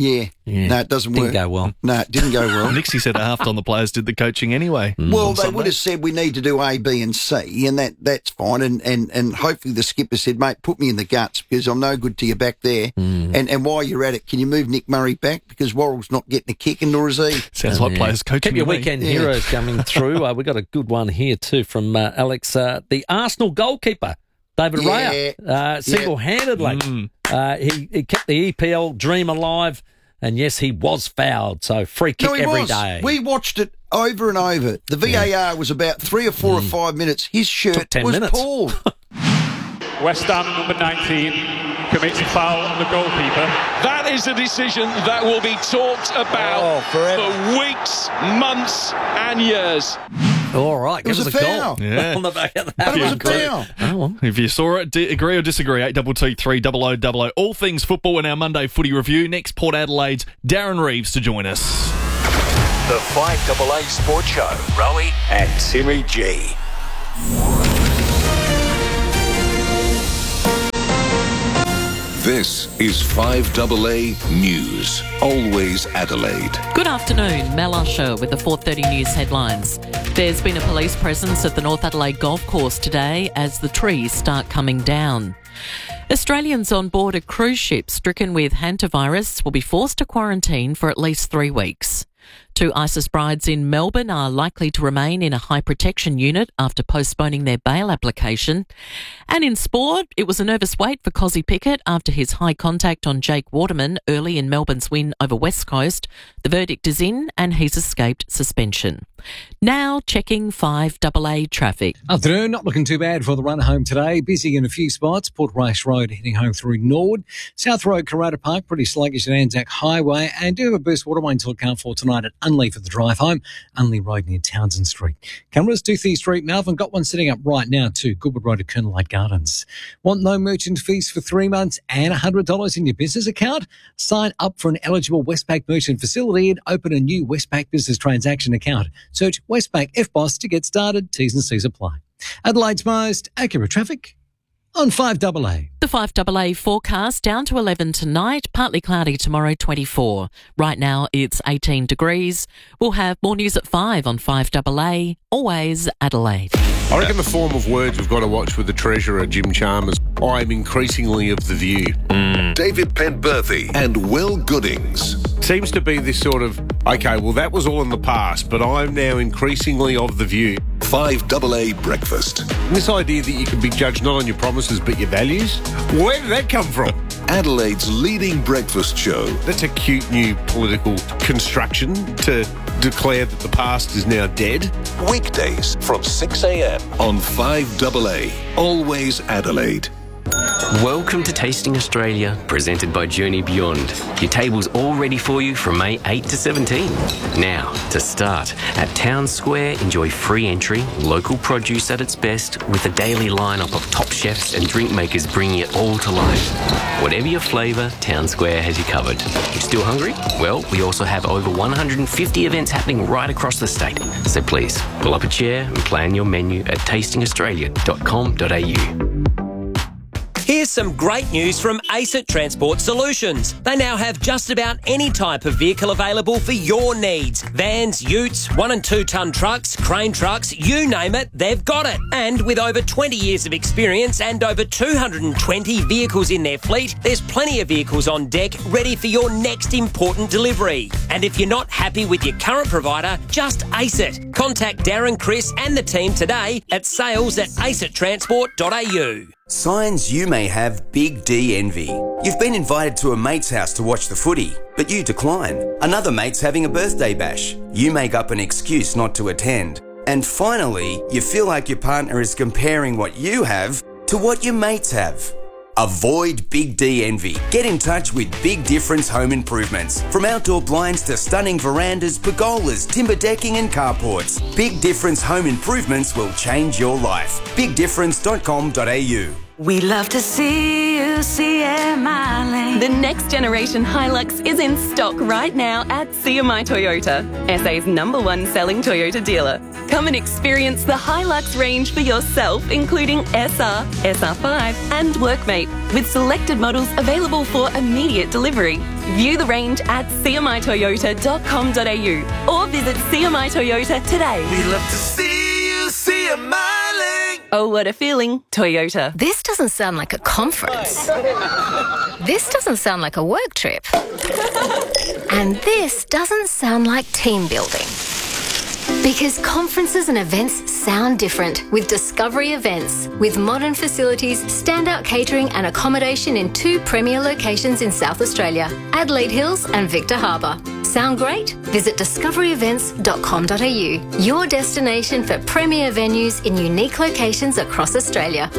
Yeah. No, it doesn't Didn't work. go well. No, it didn't go well. Nixie said at half time the players did the coaching anyway. Well, on they Sunday. would have said we need to do A, B, and C, and that that's fine. And, and, and hopefully the skipper said, mate, put me in the guts because I'm no good to you back there. Mm. And and while you're at it, can you move Nick Murray back because Worrell's not getting a kick, and nor is he. Sounds like players coaching. Keep your me. weekend Yeah. heroes coming through. Uh, we got a good one here too from uh, Alex, uh, the Arsenal goalkeeper, David Yeah. Raya, uh, single-handedly. Mm. Uh, he, he kept the E P L dream alive, and yes, he was fouled. So free kick No, he every was. day. We watched it over and over. The V A R was about three or four or five minutes. His shirt Took ten was minutes. pulled. West Ham number nineteen commits a foul on the goalkeeper. That is a decision that will be talked about Oh, forever. for weeks, months, and years. All right, It give was us a a foul. call Yeah. on the back of that. But it was a Great. foul. Oh, well. If you saw it, d- agree or disagree, eight two two three double oh double oh. All things football in our Monday footy review. Next, Port Adelaide's Darren Reeves to join us. The five A A Sports Show. Rowie and Timmy G. This is five A A News. Always Adelaide. Good afternoon, Mel Usher with the four thirty News headlines. There's been a police presence at the North Adelaide Golf Course today as the trees start coming down. Australians on board a cruise ship stricken with hantavirus will be forced to quarantine for at least three weeks. Two ISIS brides in Melbourne are likely to remain in a high protection unit after postponing their bail application. And in sport, it was a nervous wait for Cozzy Pickett after his high contact on Jake Waterman early in Melbourne's win over West Coast. The verdict is in and he's escaped suspension. Now checking five A A traffic. Afternoon, not looking too bad for the run home today. Busy in a few spots. Port Rice Road heading home through Nord. South Road, Karata Park, pretty sluggish at Anzac Highway. And do have a boost waterway to look out for tonight at Unley for the drive home. Unley Road near Townsend Street. Cameras, Doothie Street, Melbourne. Got one setting up right now too. Goodwood Road to Colonel Light Gardens. Want no merchant fees for three months and one hundred dollars in your business account? Sign up for an eligible Westpac merchant facility and open a new Westpac business transaction account. Search Westpac F B O S to get started. T's and C's apply. Adelaide's most accurate traffic on five A A. The five A A forecast down to eleven tonight, partly cloudy tomorrow twenty-four. Right now it's eighteen degrees. We'll have more news at five on five A A. Always Adelaide. I reckon the form of words we've got to watch with the Treasurer, Jim Chalmers. I'm increasingly of the view. Mm. David Penberthy and Will Goodings. Seems to be this sort of, okay, well, that was all in the past, but I'm now increasingly of the view. five A A Breakfast. This idea that you can be judged not on your promises but your values, where did that come from? Adelaide's leading breakfast show. That's a cute new political construction to declare that the past is now dead. Weekdays from six a.m. on five A A. Always Adelaide. Welcome to Tasting Australia, presented by Journey Beyond. Your table's all ready for you from May eighth to seventeenth. Now, to start, at Town Square, enjoy free entry, local produce at its best, with a daily lineup of top chefs and drink makers bringing it all to life. Whatever your flavour, Town Square has you covered. You still hungry? Well, we also have over one hundred fifty events happening right across the state. So please, pull up a chair and plan your menu at tasting australia dot com dot a u. Here's some great news from ACET Transport Solutions. They now have just about any type of vehicle available for your needs. Vans, utes, one and two tonne trucks, crane trucks, you name it, they've got it. And with over twenty years of experience and over two hundred twenty vehicles in their fleet, there's plenty of vehicles on deck ready for your next important delivery. And if you're not happy with your current provider, just ACET. Contact Darren, Chris and the team today at sales at acet transport dot a u. Signs you may have big D envy. You've been invited to a mate's house to watch the footy, but you decline. Another mate's having a birthday bash. You make up an excuse not to attend. And finally, you feel like your partner is comparing what you have to what your mates have. Avoid Big D envy. Get in touch with Big Difference Home Improvements. From outdoor blinds to stunning verandas, pergolas, timber decking and carports, Big Difference Home Improvements will change your life. big difference dot com dot a u. We love to see you C M I Lane. The next generation Hilux is in stock right now at C M I Toyota, S A's number one selling Toyota dealer. Come and experience the Hilux range for yourself, including S R, S R five and Workmate, with selected models available for immediate delivery. View the range at c m i toyota dot com dot a u or visit C M I Toyota today. We love to see you C M I Lane. Oh, what a feeling, Toyota. This doesn't sound like a conference. This doesn't sound like a work trip. And this doesn't sound like team building. Because conferences and events sound different with Discovery Events. With modern facilities, standout catering and accommodation in two premier locations in South Australia, Adelaide Hills and Victor Harbour. Sound great? Visit discovery events dot com dot a u, your destination for premier venues in unique locations across Australia.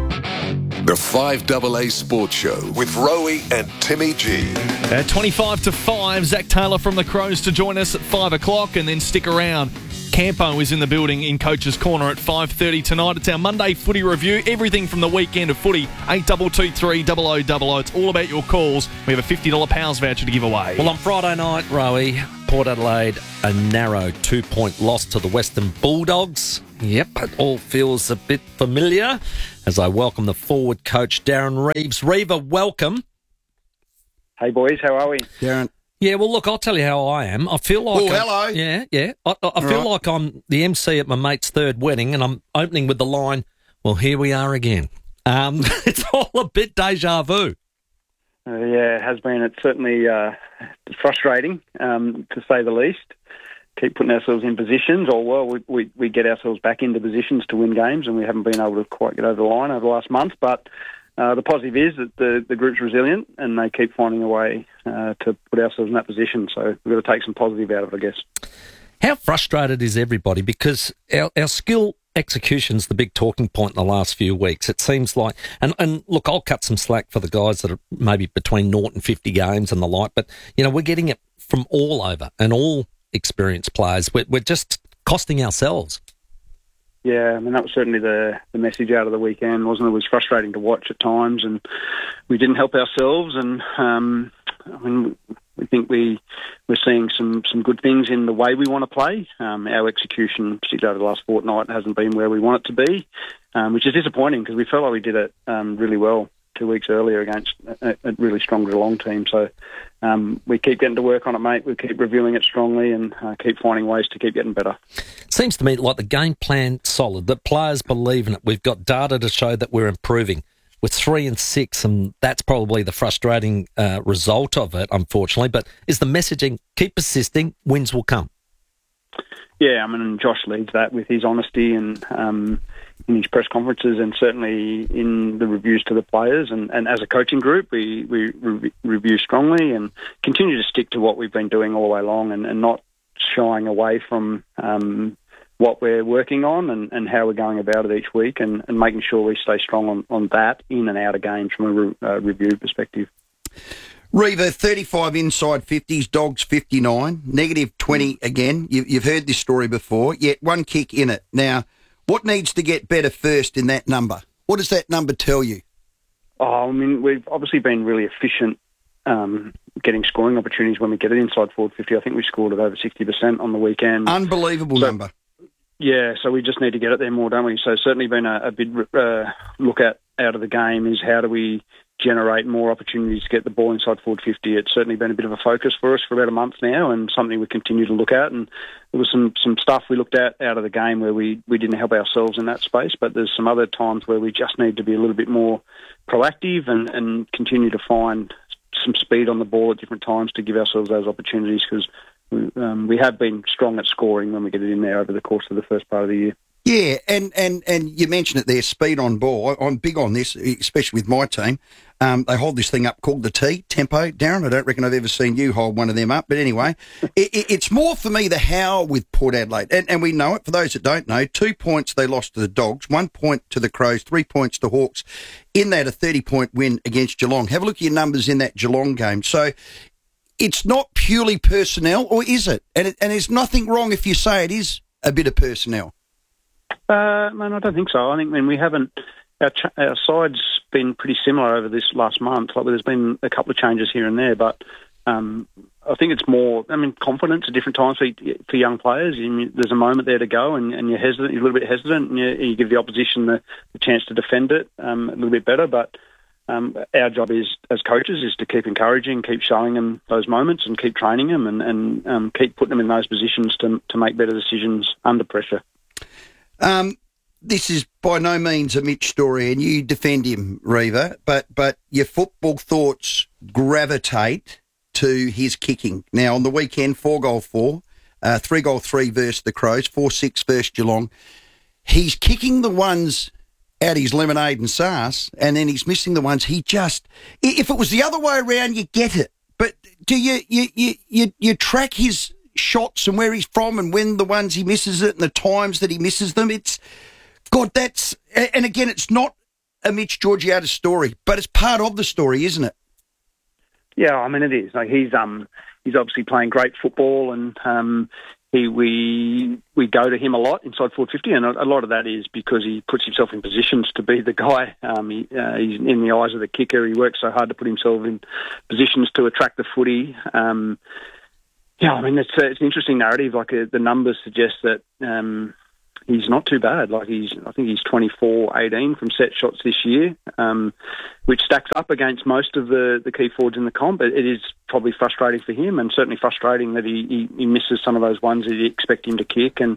The five A A Sports Show with Rowie and Timmy G. At twenty-five to five, Zach Taylor from the Crows to join us at five o'clock, and then stick around. Campo is in the building in Coach's Corner at five thirty tonight. It's our Monday footy review. Everything from the weekend of footy. eight two two three, double oh double oh. It's all about your calls. We have a fifty dollars Powers voucher to give away. Well, on Friday night, Rowie, Port Adelaide, a narrow two-point loss to the Western Bulldogs. Yep, it all feels a bit familiar as I welcome the forward coach, Darren Reeves. Reaver, welcome. Hey, boys, how are we? Darren. Yeah, well, look, I'll tell you how I am. I feel like... Oh, I'm, hello. Yeah, yeah. I, I, I feel right. like I'm the M C at my mate's third wedding, and I'm opening with the line, well, here we are again. Um, it's all a bit deja vu. Uh, yeah, it has been. It's certainly uh, frustrating, um, to say the least. Keep putting ourselves in positions, or, well, we, we, we get ourselves back into positions to win games, and we haven't been able to quite get over the line over the last month, but... Uh, the positive is that the, the group's resilient and they keep finding a way uh, to put ourselves in that position. So we've got to take some positive out of it, I guess. How frustrated is everybody? Because our, our skill execution's the big talking point in the last few weeks. It seems like, and, and look, I'll cut some slack for the guys that are maybe between naught and fifty games and the like, but, you know, we're getting it from all over and all experienced players. We're, we're just costing ourselves. Yeah, I mean, that was certainly the, the message out of the weekend, wasn't it? It was frustrating to watch at times, and we didn't help ourselves. And, um, I mean, we think we, we're seeing some, some good things in the way we want to play. Um, our execution, particularly over the last fortnight, hasn't been where we want it to be, um, which is disappointing because we felt like we did it um, really well two weeks earlier against a, a really strong Geelong team. So um, we keep getting to work on it, mate. We keep reviewing it strongly and uh, keep finding ways to keep getting better. Seems to me like the game plan's solid, that players believe in it. We've got data to show that we're improving. We're three and six, and that's probably the frustrating uh, result of it, unfortunately. But is the messaging, keep persisting, wins will come? Yeah, I mean, Josh leads that with his honesty and um, in his press conferences and certainly in the reviews to the players. And, and as a coaching group, we, we re- review strongly and continue to stick to what we've been doing all the way along and, and not shying away from um, what we're working on and, and how we're going about it each week and, and making sure we stay strong on, on that in and out of games from a re- uh, review perspective. Reaver, thirty-five inside fifties, Dogs fifty-nine, negative twenty again. You, you've heard this story before, yet one kick in it. Now, what needs to get better first in that number? What does that number tell you? Oh, I mean, we've obviously been really efficient um, getting scoring opportunities when we get it inside forward fifty. I think we scored at over sixty percent on the weekend. Unbelievable so, number. Yeah, so we just need to get it there more, don't we? So certainly been a, a big uh, look at out of the game is how do we generate more opportunities to get the ball inside forward fifty. It's certainly been a bit of a focus for us for about a month now and something we continue to look at. And there was some, some stuff we looked at out of the game where we, we didn't help ourselves in that space, but there's some other times where we just need to be a little bit more proactive and, and continue to find some speed on the ball at different times to give ourselves those opportunities because we, um, we have been strong at scoring when we get it in there over the course of the first part of the year. Yeah, and, and, and you mentioned it there, speed on ball. I, I'm big on this, especially with my team. Um, they hold this thing up called the T, tempo. Darren, I don't reckon I've ever seen you hold one of them up. But anyway, it, it, it's more for me the how with Port Adelaide. And, and we know it, for those that don't know, two points they lost to the Dogs, one point to the Crows, three points to Hawks. In that, a thirty-point win against Geelong. Have a look at your numbers in that Geelong game. So it's not purely personnel, or is it? And, it, and there's nothing wrong if you say it is a bit of personnel. Uh, man, I don't think so. I think when we haven't, our, ch- our side's been pretty similar over this last month. Like, there's been a couple of changes here and there, but um, I think it's more, I mean, confidence at different times for, for young players. You, there's a moment there to go, and, and you're hesitant, you're a little bit hesitant, and you, you give the opposition the, the chance to defend it um, a little bit better. But um, our job is, as coaches, is to keep encouraging, keep showing them those moments, and keep training them, and, and um, keep putting them in those positions to to make better decisions under pressure. Um, this is by no means a Mitch story, and you defend him, Reaver, but but your football thoughts gravitate to his kicking. Now, on the weekend, four goal four, uh, three goal three versus the Crows, four six versus Geelong. He's kicking the ones out his lemonade and sauce, and then he's missing the ones he just... If it was the other way around, you get it. But do you you you you, you track his shots and where he's from and when the ones he misses it and the times that he misses them? It's... God, that's... And again, it's not a Mitch Georgiades story, but it's part of the story, isn't it? Yeah, I mean, it is. Like, he's um he's obviously playing great football, and um he we we go to him a lot inside forward fifty, and a, a lot of that is because he puts himself in positions to be the guy. Um, he, uh, he's in the eyes of the kicker. He works so hard to put himself in positions to attract the footy. Um, yeah, I mean, it's a, it's an interesting narrative. Like, uh, the numbers suggest that um, he's not too bad. Like, he's, I think he's twenty-four eighteen from set shots this year, um, which stacks up against most of the, the key forwards in the comp. It, it is probably frustrating for him, and certainly frustrating that he, he, he misses some of those ones that you expect him to kick. And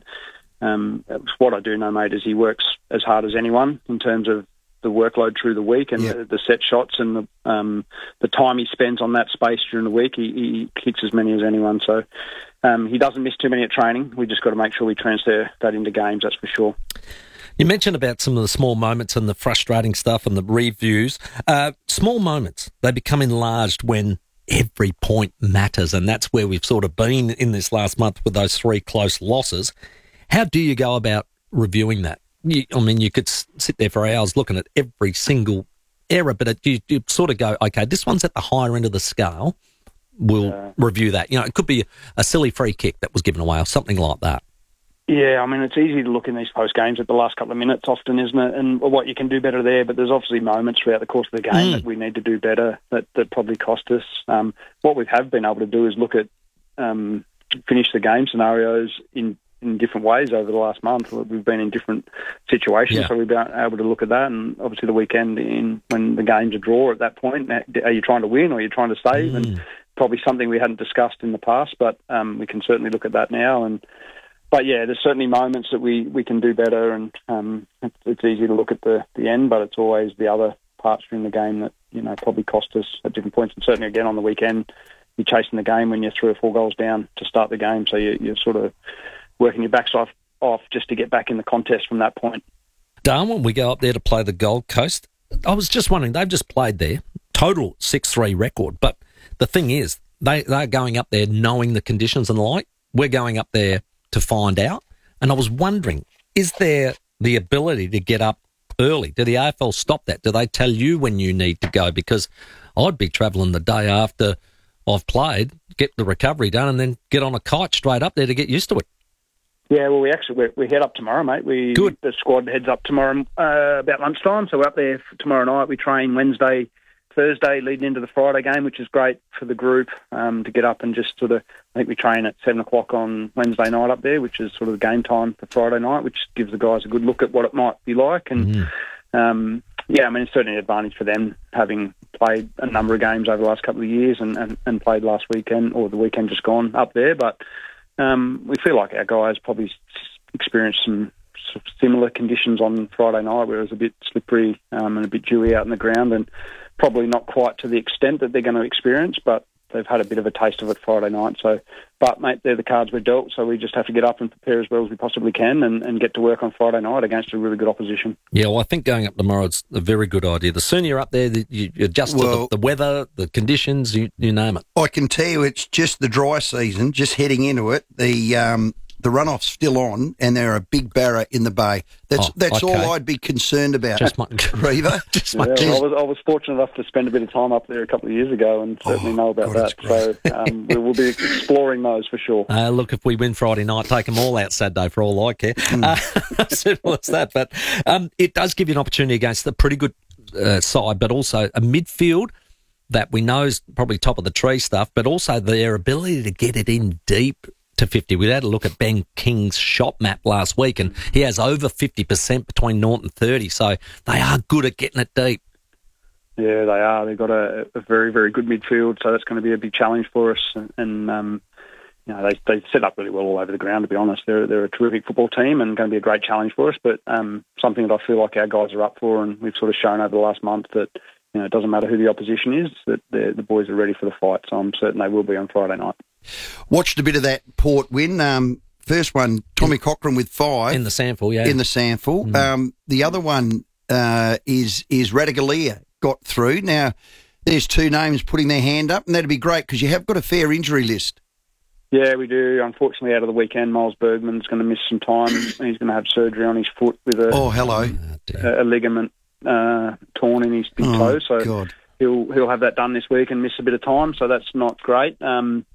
um, what I do know, mate, is he works as hard as anyone in terms of the workload through the week and yep. the, the set shots and the um, the time he spends on that space during the week. He, he kicks as many as anyone. So um, he doesn't miss too many at training. We just got to make sure we transfer that into games, that's for sure. You mentioned about some of the small moments and the frustrating stuff and the reviews. Uh, small moments, they become enlarged when every point matters, and that's where we've sort of been in this last month with those three close losses. How do you go about reviewing that? You, I mean, you could sit there for hours looking at every single error, but it, you, you sort of go, okay, this one's at the higher end of the scale. We'll uh, review that. You know, it could be a silly free kick that was given away or something like that. Yeah, I mean, it's easy to look in these post games at the last couple of minutes often, isn't it? And what you can do better there, but there's obviously moments throughout the course of the game mm. that we need to do better that, that probably cost us. Um, what we have been able to do is look at um, finish the game scenarios in in different ways over the last month. We've been in different situations, yeah. so we've been able to look at that. And obviously the weekend, in when the game's a draw at that point, are you trying to win or are you trying to save? Mm. And probably something we hadn't discussed in the past, but um, we can certainly look at that now. And But yeah, there's certainly moments that we, we can do better, and um, it's, it's easy to look at the, the end, but it's always the other parts during the game that, you know, probably cost us at different points. And certainly again on the weekend, you're chasing the game when you're three or four goals down to start the game, so you, you're sort of working your backs off, off just to get back in the contest from that point. Darwin, we go up there to play the Gold Coast. I was just wondering, they've just played there, total six three record, but the thing is, they, they're going up there knowing the conditions and the like. We're going up there to find out, and I was wondering, is there the ability to get up early? Do the A F L stop that? Do they tell you when you need to go? Because I'd be travelling the day after I've played, get the recovery done, and then get on a kite straight up there to get used to it. Yeah, well, we actually we, we head up tomorrow, mate. We Good. The squad heads up tomorrow uh, about lunchtime, so we're up there for tomorrow night. We train Wednesday, Thursday, leading into the Friday game, which is great for the group um, to get up and just sort of. I think we train at seven o'clock on Wednesday night up there, which is sort of game time for Friday night, which gives the guys a good look at what it might be like. And mm-hmm. um, yeah, I mean, it's certainly an advantage for them having played a number of games over the last couple of years and, and, and played last weekend or the weekend just gone up there, but. Um, we feel like our guys probably experienced some similar conditions on Friday night, where it was a bit slippery um, and a bit dewy out in the ground, and probably not quite to the extent that they're going to experience, but they've had a bit of a taste of it Friday night. So, but, mate, they're the cards we're dealt, so we just have to get up and prepare as well as we possibly can and, and get to work on Friday night against a really good opposition. Yeah, well, I think going up tomorrow is a very good idea. The sooner you're up there, you adjust well, to the, the weather, the conditions, you, you name it. I can tell you it's just the dry season, just heading into it. The um, the runoff's still on and there are a big barra in the bay. That's Oh, that's okay. all I'd be concerned about. Just my, Reaver. just Yeah, my, well, I was I was fortunate enough to spend a bit of time up there a couple of years ago, and certainly know about God, that. So um, we will be exploring those for sure. Uh, look, if we win Friday night, take them all out Saturday for all I care. Uh, simple as that. But um, it does give you an opportunity against a pretty good uh, side, but also a midfield that we know is probably top of the tree stuff, but also their ability to get it in deep to fifty. We had a look at Ben King's shot map last week, and he has over fifty percent between naught and thirty, so they are good at getting it deep. Yeah, they are. They've got a, a very, very good midfield, so that's going to be a big challenge for us. And, and um, you know, they they set up really well all over the ground, to be honest. They're they're a terrific football team and going to be a great challenge for us, but um, something that I feel like our guys are up for, and we've sort of shown over the last month that, you know, it doesn't matter who the opposition is, that the boys are ready for the fight, so I'm certain they will be on Friday night. Watched a bit of that Port win. Um, first one, Tommy Cochran with five. In the Sample, yeah. In the Sample. Mm. Um, the other one uh, is is Radaglia got through. Now, there's two names putting their hand up, and that'd be great because you have got a fair injury list. Yeah, we do. Unfortunately, out of the weekend, Miles Bergman's going to miss some time. He's going to have surgery on his foot with a, oh, hello. a, a ligament uh, torn in his big Oh, toe. So God. he'll he'll have that done this week and miss a bit of time. So that's not great. Um,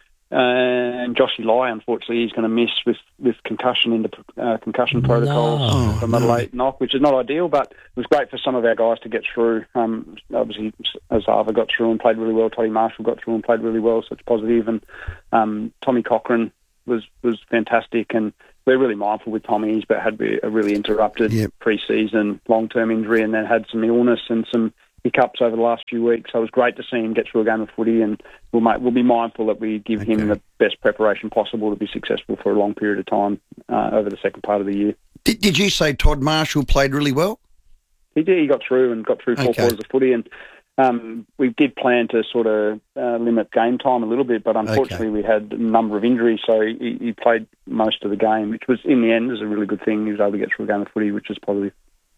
and Joshy Lai, unfortunately, he's going to miss with, with concussion into uh, concussion protocols No. from a late knock, which is not ideal. But it was great for some of our guys to get through. Um, obviously, Azava got through and played really well. Toddy Marshall got through and played really well, so it's positive. And um, Tommy Cochran was was fantastic, and we're really mindful with Tommy. He's had a really interrupted Yep. pre-season, long-term injury, and then had some illness and some hiccups over the last few weeks. So it was great to see him get through a game of footy, and we'll make, we'll be mindful that we give Okay. him the best preparation possible to be successful for a long period of time uh, over the second part of the year. Did, did you say Todd Marshall played really well? He did. He got through and got through four Okay. quarters of footy, and um, we did plan to sort of uh, limit game time a little bit, but unfortunately we had a number of injuries, so he, he played most of the game, which was, in the end, was a really good thing. He was able to get through a game of footy, which is positive.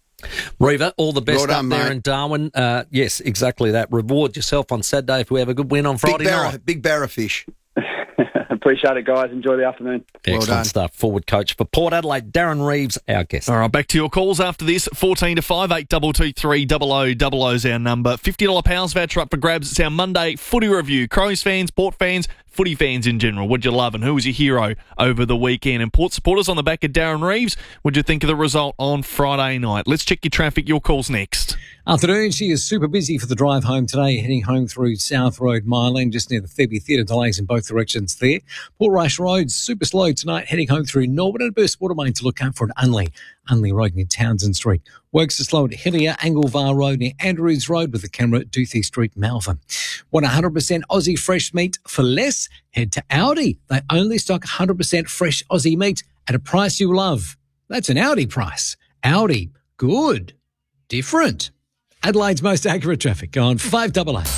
Reaver, all the best Well done, up there mate. in Darwin. Uh, yes, exactly that. Reward yourself on Saturday if we have a good win on Friday big barra, night. big barra fish. Appreciate it, guys. Enjoy the afternoon. Well Excellent done. stuff. Forward coach for Port Adelaide, Darren Reeves, our guest. All right, back to your calls after this. fourteen to five, eight two two three, double oh double oh is our number. fifty dollars pounds voucher up for grabs. It's our Monday footy review. Crows fans, Port fans, footy fans in general. What'd you love and who was your hero over the weekend? And Port supporters on the back of Darren Reeves, what'd you think of the result on Friday night? Let's check your traffic. Your calls next. Afternoon, she is super busy for the drive home today, heading home through South Road, Mile just near the Thebe Theatre. Delays in both directions there. Port Rush Road, super slow tonight, heading home through Norwood and Burst Watermain to look out for an Unley. Unley Road near Townsend Street. Works are slow at Hillier, Anglevar Road near Andrews Road with the camera at Doothie Street, Malvern. Want one hundred percent Aussie fresh meat for less? Head to Audi. They only stock one hundred percent fresh Aussie meat at a price you love. That's an Audi price. Audi. Good. Different. Adelaide's most accurate traffic on five double A.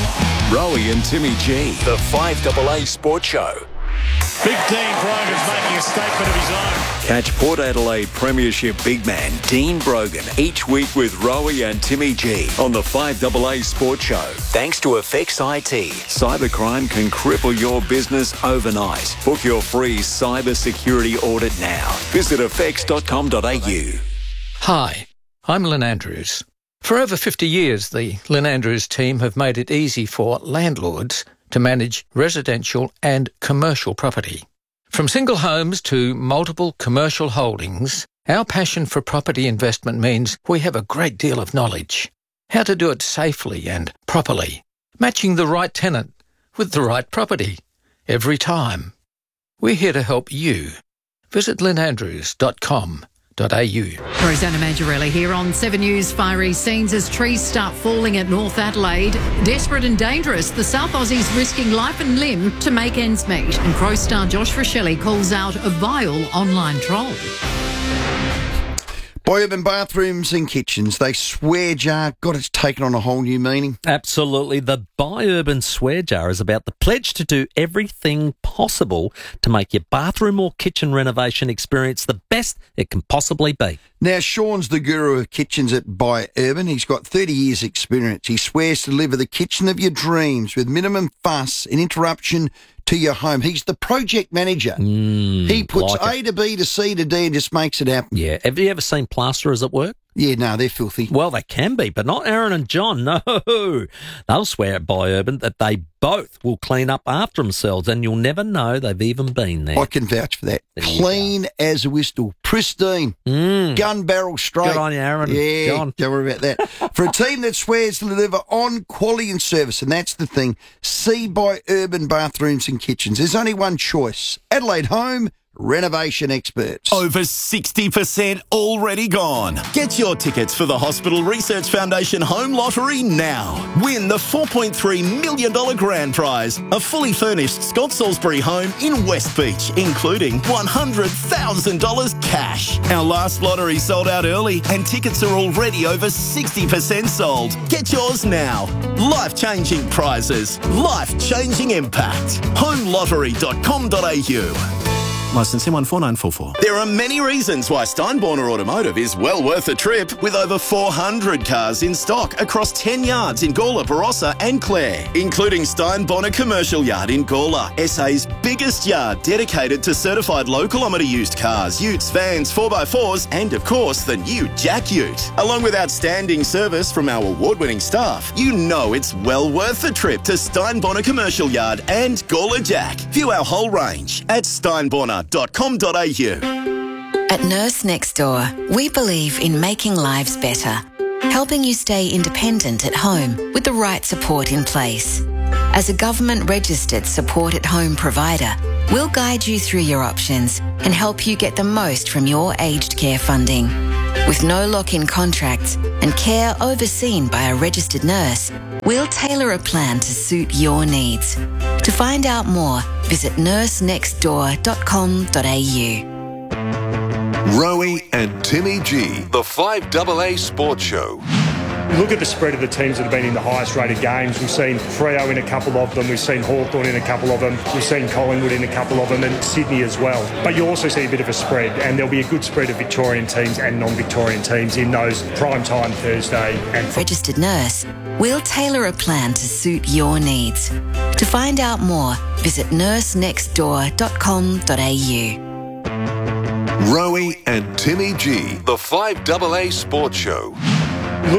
Rowie and Timmy G, the five double A Sports Show. Big Dean Brogan's making a statement of his own. Catch Port Adelaide Premiership big man Dean Brogan each week with Rowie and Timmy G on the five double A Sports Show. Thanks to Effects I T. Cybercrime can cripple your business overnight. Book your free cyber security audit now. Visit effects dot com dot a u. Hi, I'm Lynn Andrews. For over fifty years, the Lynn Andrews team have made it easy for landlords to manage residential and commercial property. From single homes to multiple commercial holdings, our passion for property investment means we have a great deal of knowledge. How to do it safely and properly, matching the right tenant with the right property every time. We're here to help you. Visit lynn andrews dot com. Rosanna Mangiarelli here on seven News. Fiery scenes as trees start falling at North Adelaide. Desperate and dangerous, the South Aussies risking life and limb to make ends meet. And Crow star Josh Rochelle calls out a vile online troll. Boy, urban bathrooms and kitchens, they swear jar. God, it's taken on a whole new meaning. Absolutely. The Buy Urban Swear Jar is about the pledge to do everything possible to make your bathroom or kitchen renovation experience the best it can possibly be. Now, Sean's the guru of kitchens at Buy Urban. He's got thirty years experience. He swears to deliver the kitchen of your dreams with minimum fuss and interruption to your home. He's the project manager. Mm, he puts like A to B to C to D and just makes it happen. Yeah. Have you ever seen plasterers at work? Yeah, no, they're filthy. Well, they can be, but not Aaron and John. No. They'll swear by Urban that they both will clean up after themselves, and you'll never know they've even been there. I can vouch for that. There Clean as a whistle. Pristine. Mm. Gun barrel straight. Good on you, Aaron. Yeah, John. don't worry about that. For a team that swears to deliver on quality and service, and that's the thing, see by Urban Bathrooms and Kitchens. There's only one choice. Adelaide Home Renovation Experts. Over sixty percent already gone. Get your tickets for the Hospital Research Foundation Home Lottery now. Win the four point three million dollars grand prize, a fully furnished Scott Salisbury home in West Beach, including one hundred thousand dollars cash. Our last lottery sold out early and tickets are already over sixty percent sold. Get yours now. Life-changing prizes. Life-changing impact. home lottery dot com dot a u. Licence M one four nine four four. There are many reasons why Steinborner Automotive is well worth a trip, with over four hundred cars in stock across ten yards in Gawler, Barossa and Clare, including Steinborner Commercial Yard in Gawler, S A's biggest yard dedicated to certified low kilometre used cars, utes, vans, four by fours and of course the new Jack Ute. Along with outstanding service from our award-winning staff, you know it's well worth a trip to Steinborner Commercial Yard and Gawler Jack. View our whole range at steinborner dot com dot a u. At Nurse Next Door, we believe in making lives better, helping you stay independent at home with the right support in place. As a government-registered support-at-home provider, we'll guide you through your options and help you get the most from your aged care funding. With no lock-in contracts and care overseen by a registered nurse, we'll tailor a plan to suit your needs. To find out more, visit nurse next door dot com dot a u. Rowie and Timmy G, the five double A Sports Show. Look at the spread of the teams that have been in the highest rated games. We've seen Freo in a couple of them. We've seen Hawthorn in a couple of them. We've seen Collingwood in a couple of them, and Sydney as well. But you also see a bit of a spread, and there'll be a good spread of Victorian teams and non-Victorian teams in those prime time Thursday and Registered nurse, we'll tailor a plan to suit your needs. To find out more, visit nurse next door dot com dot a u. Rowie and Timmy G, the five double A Sports Show.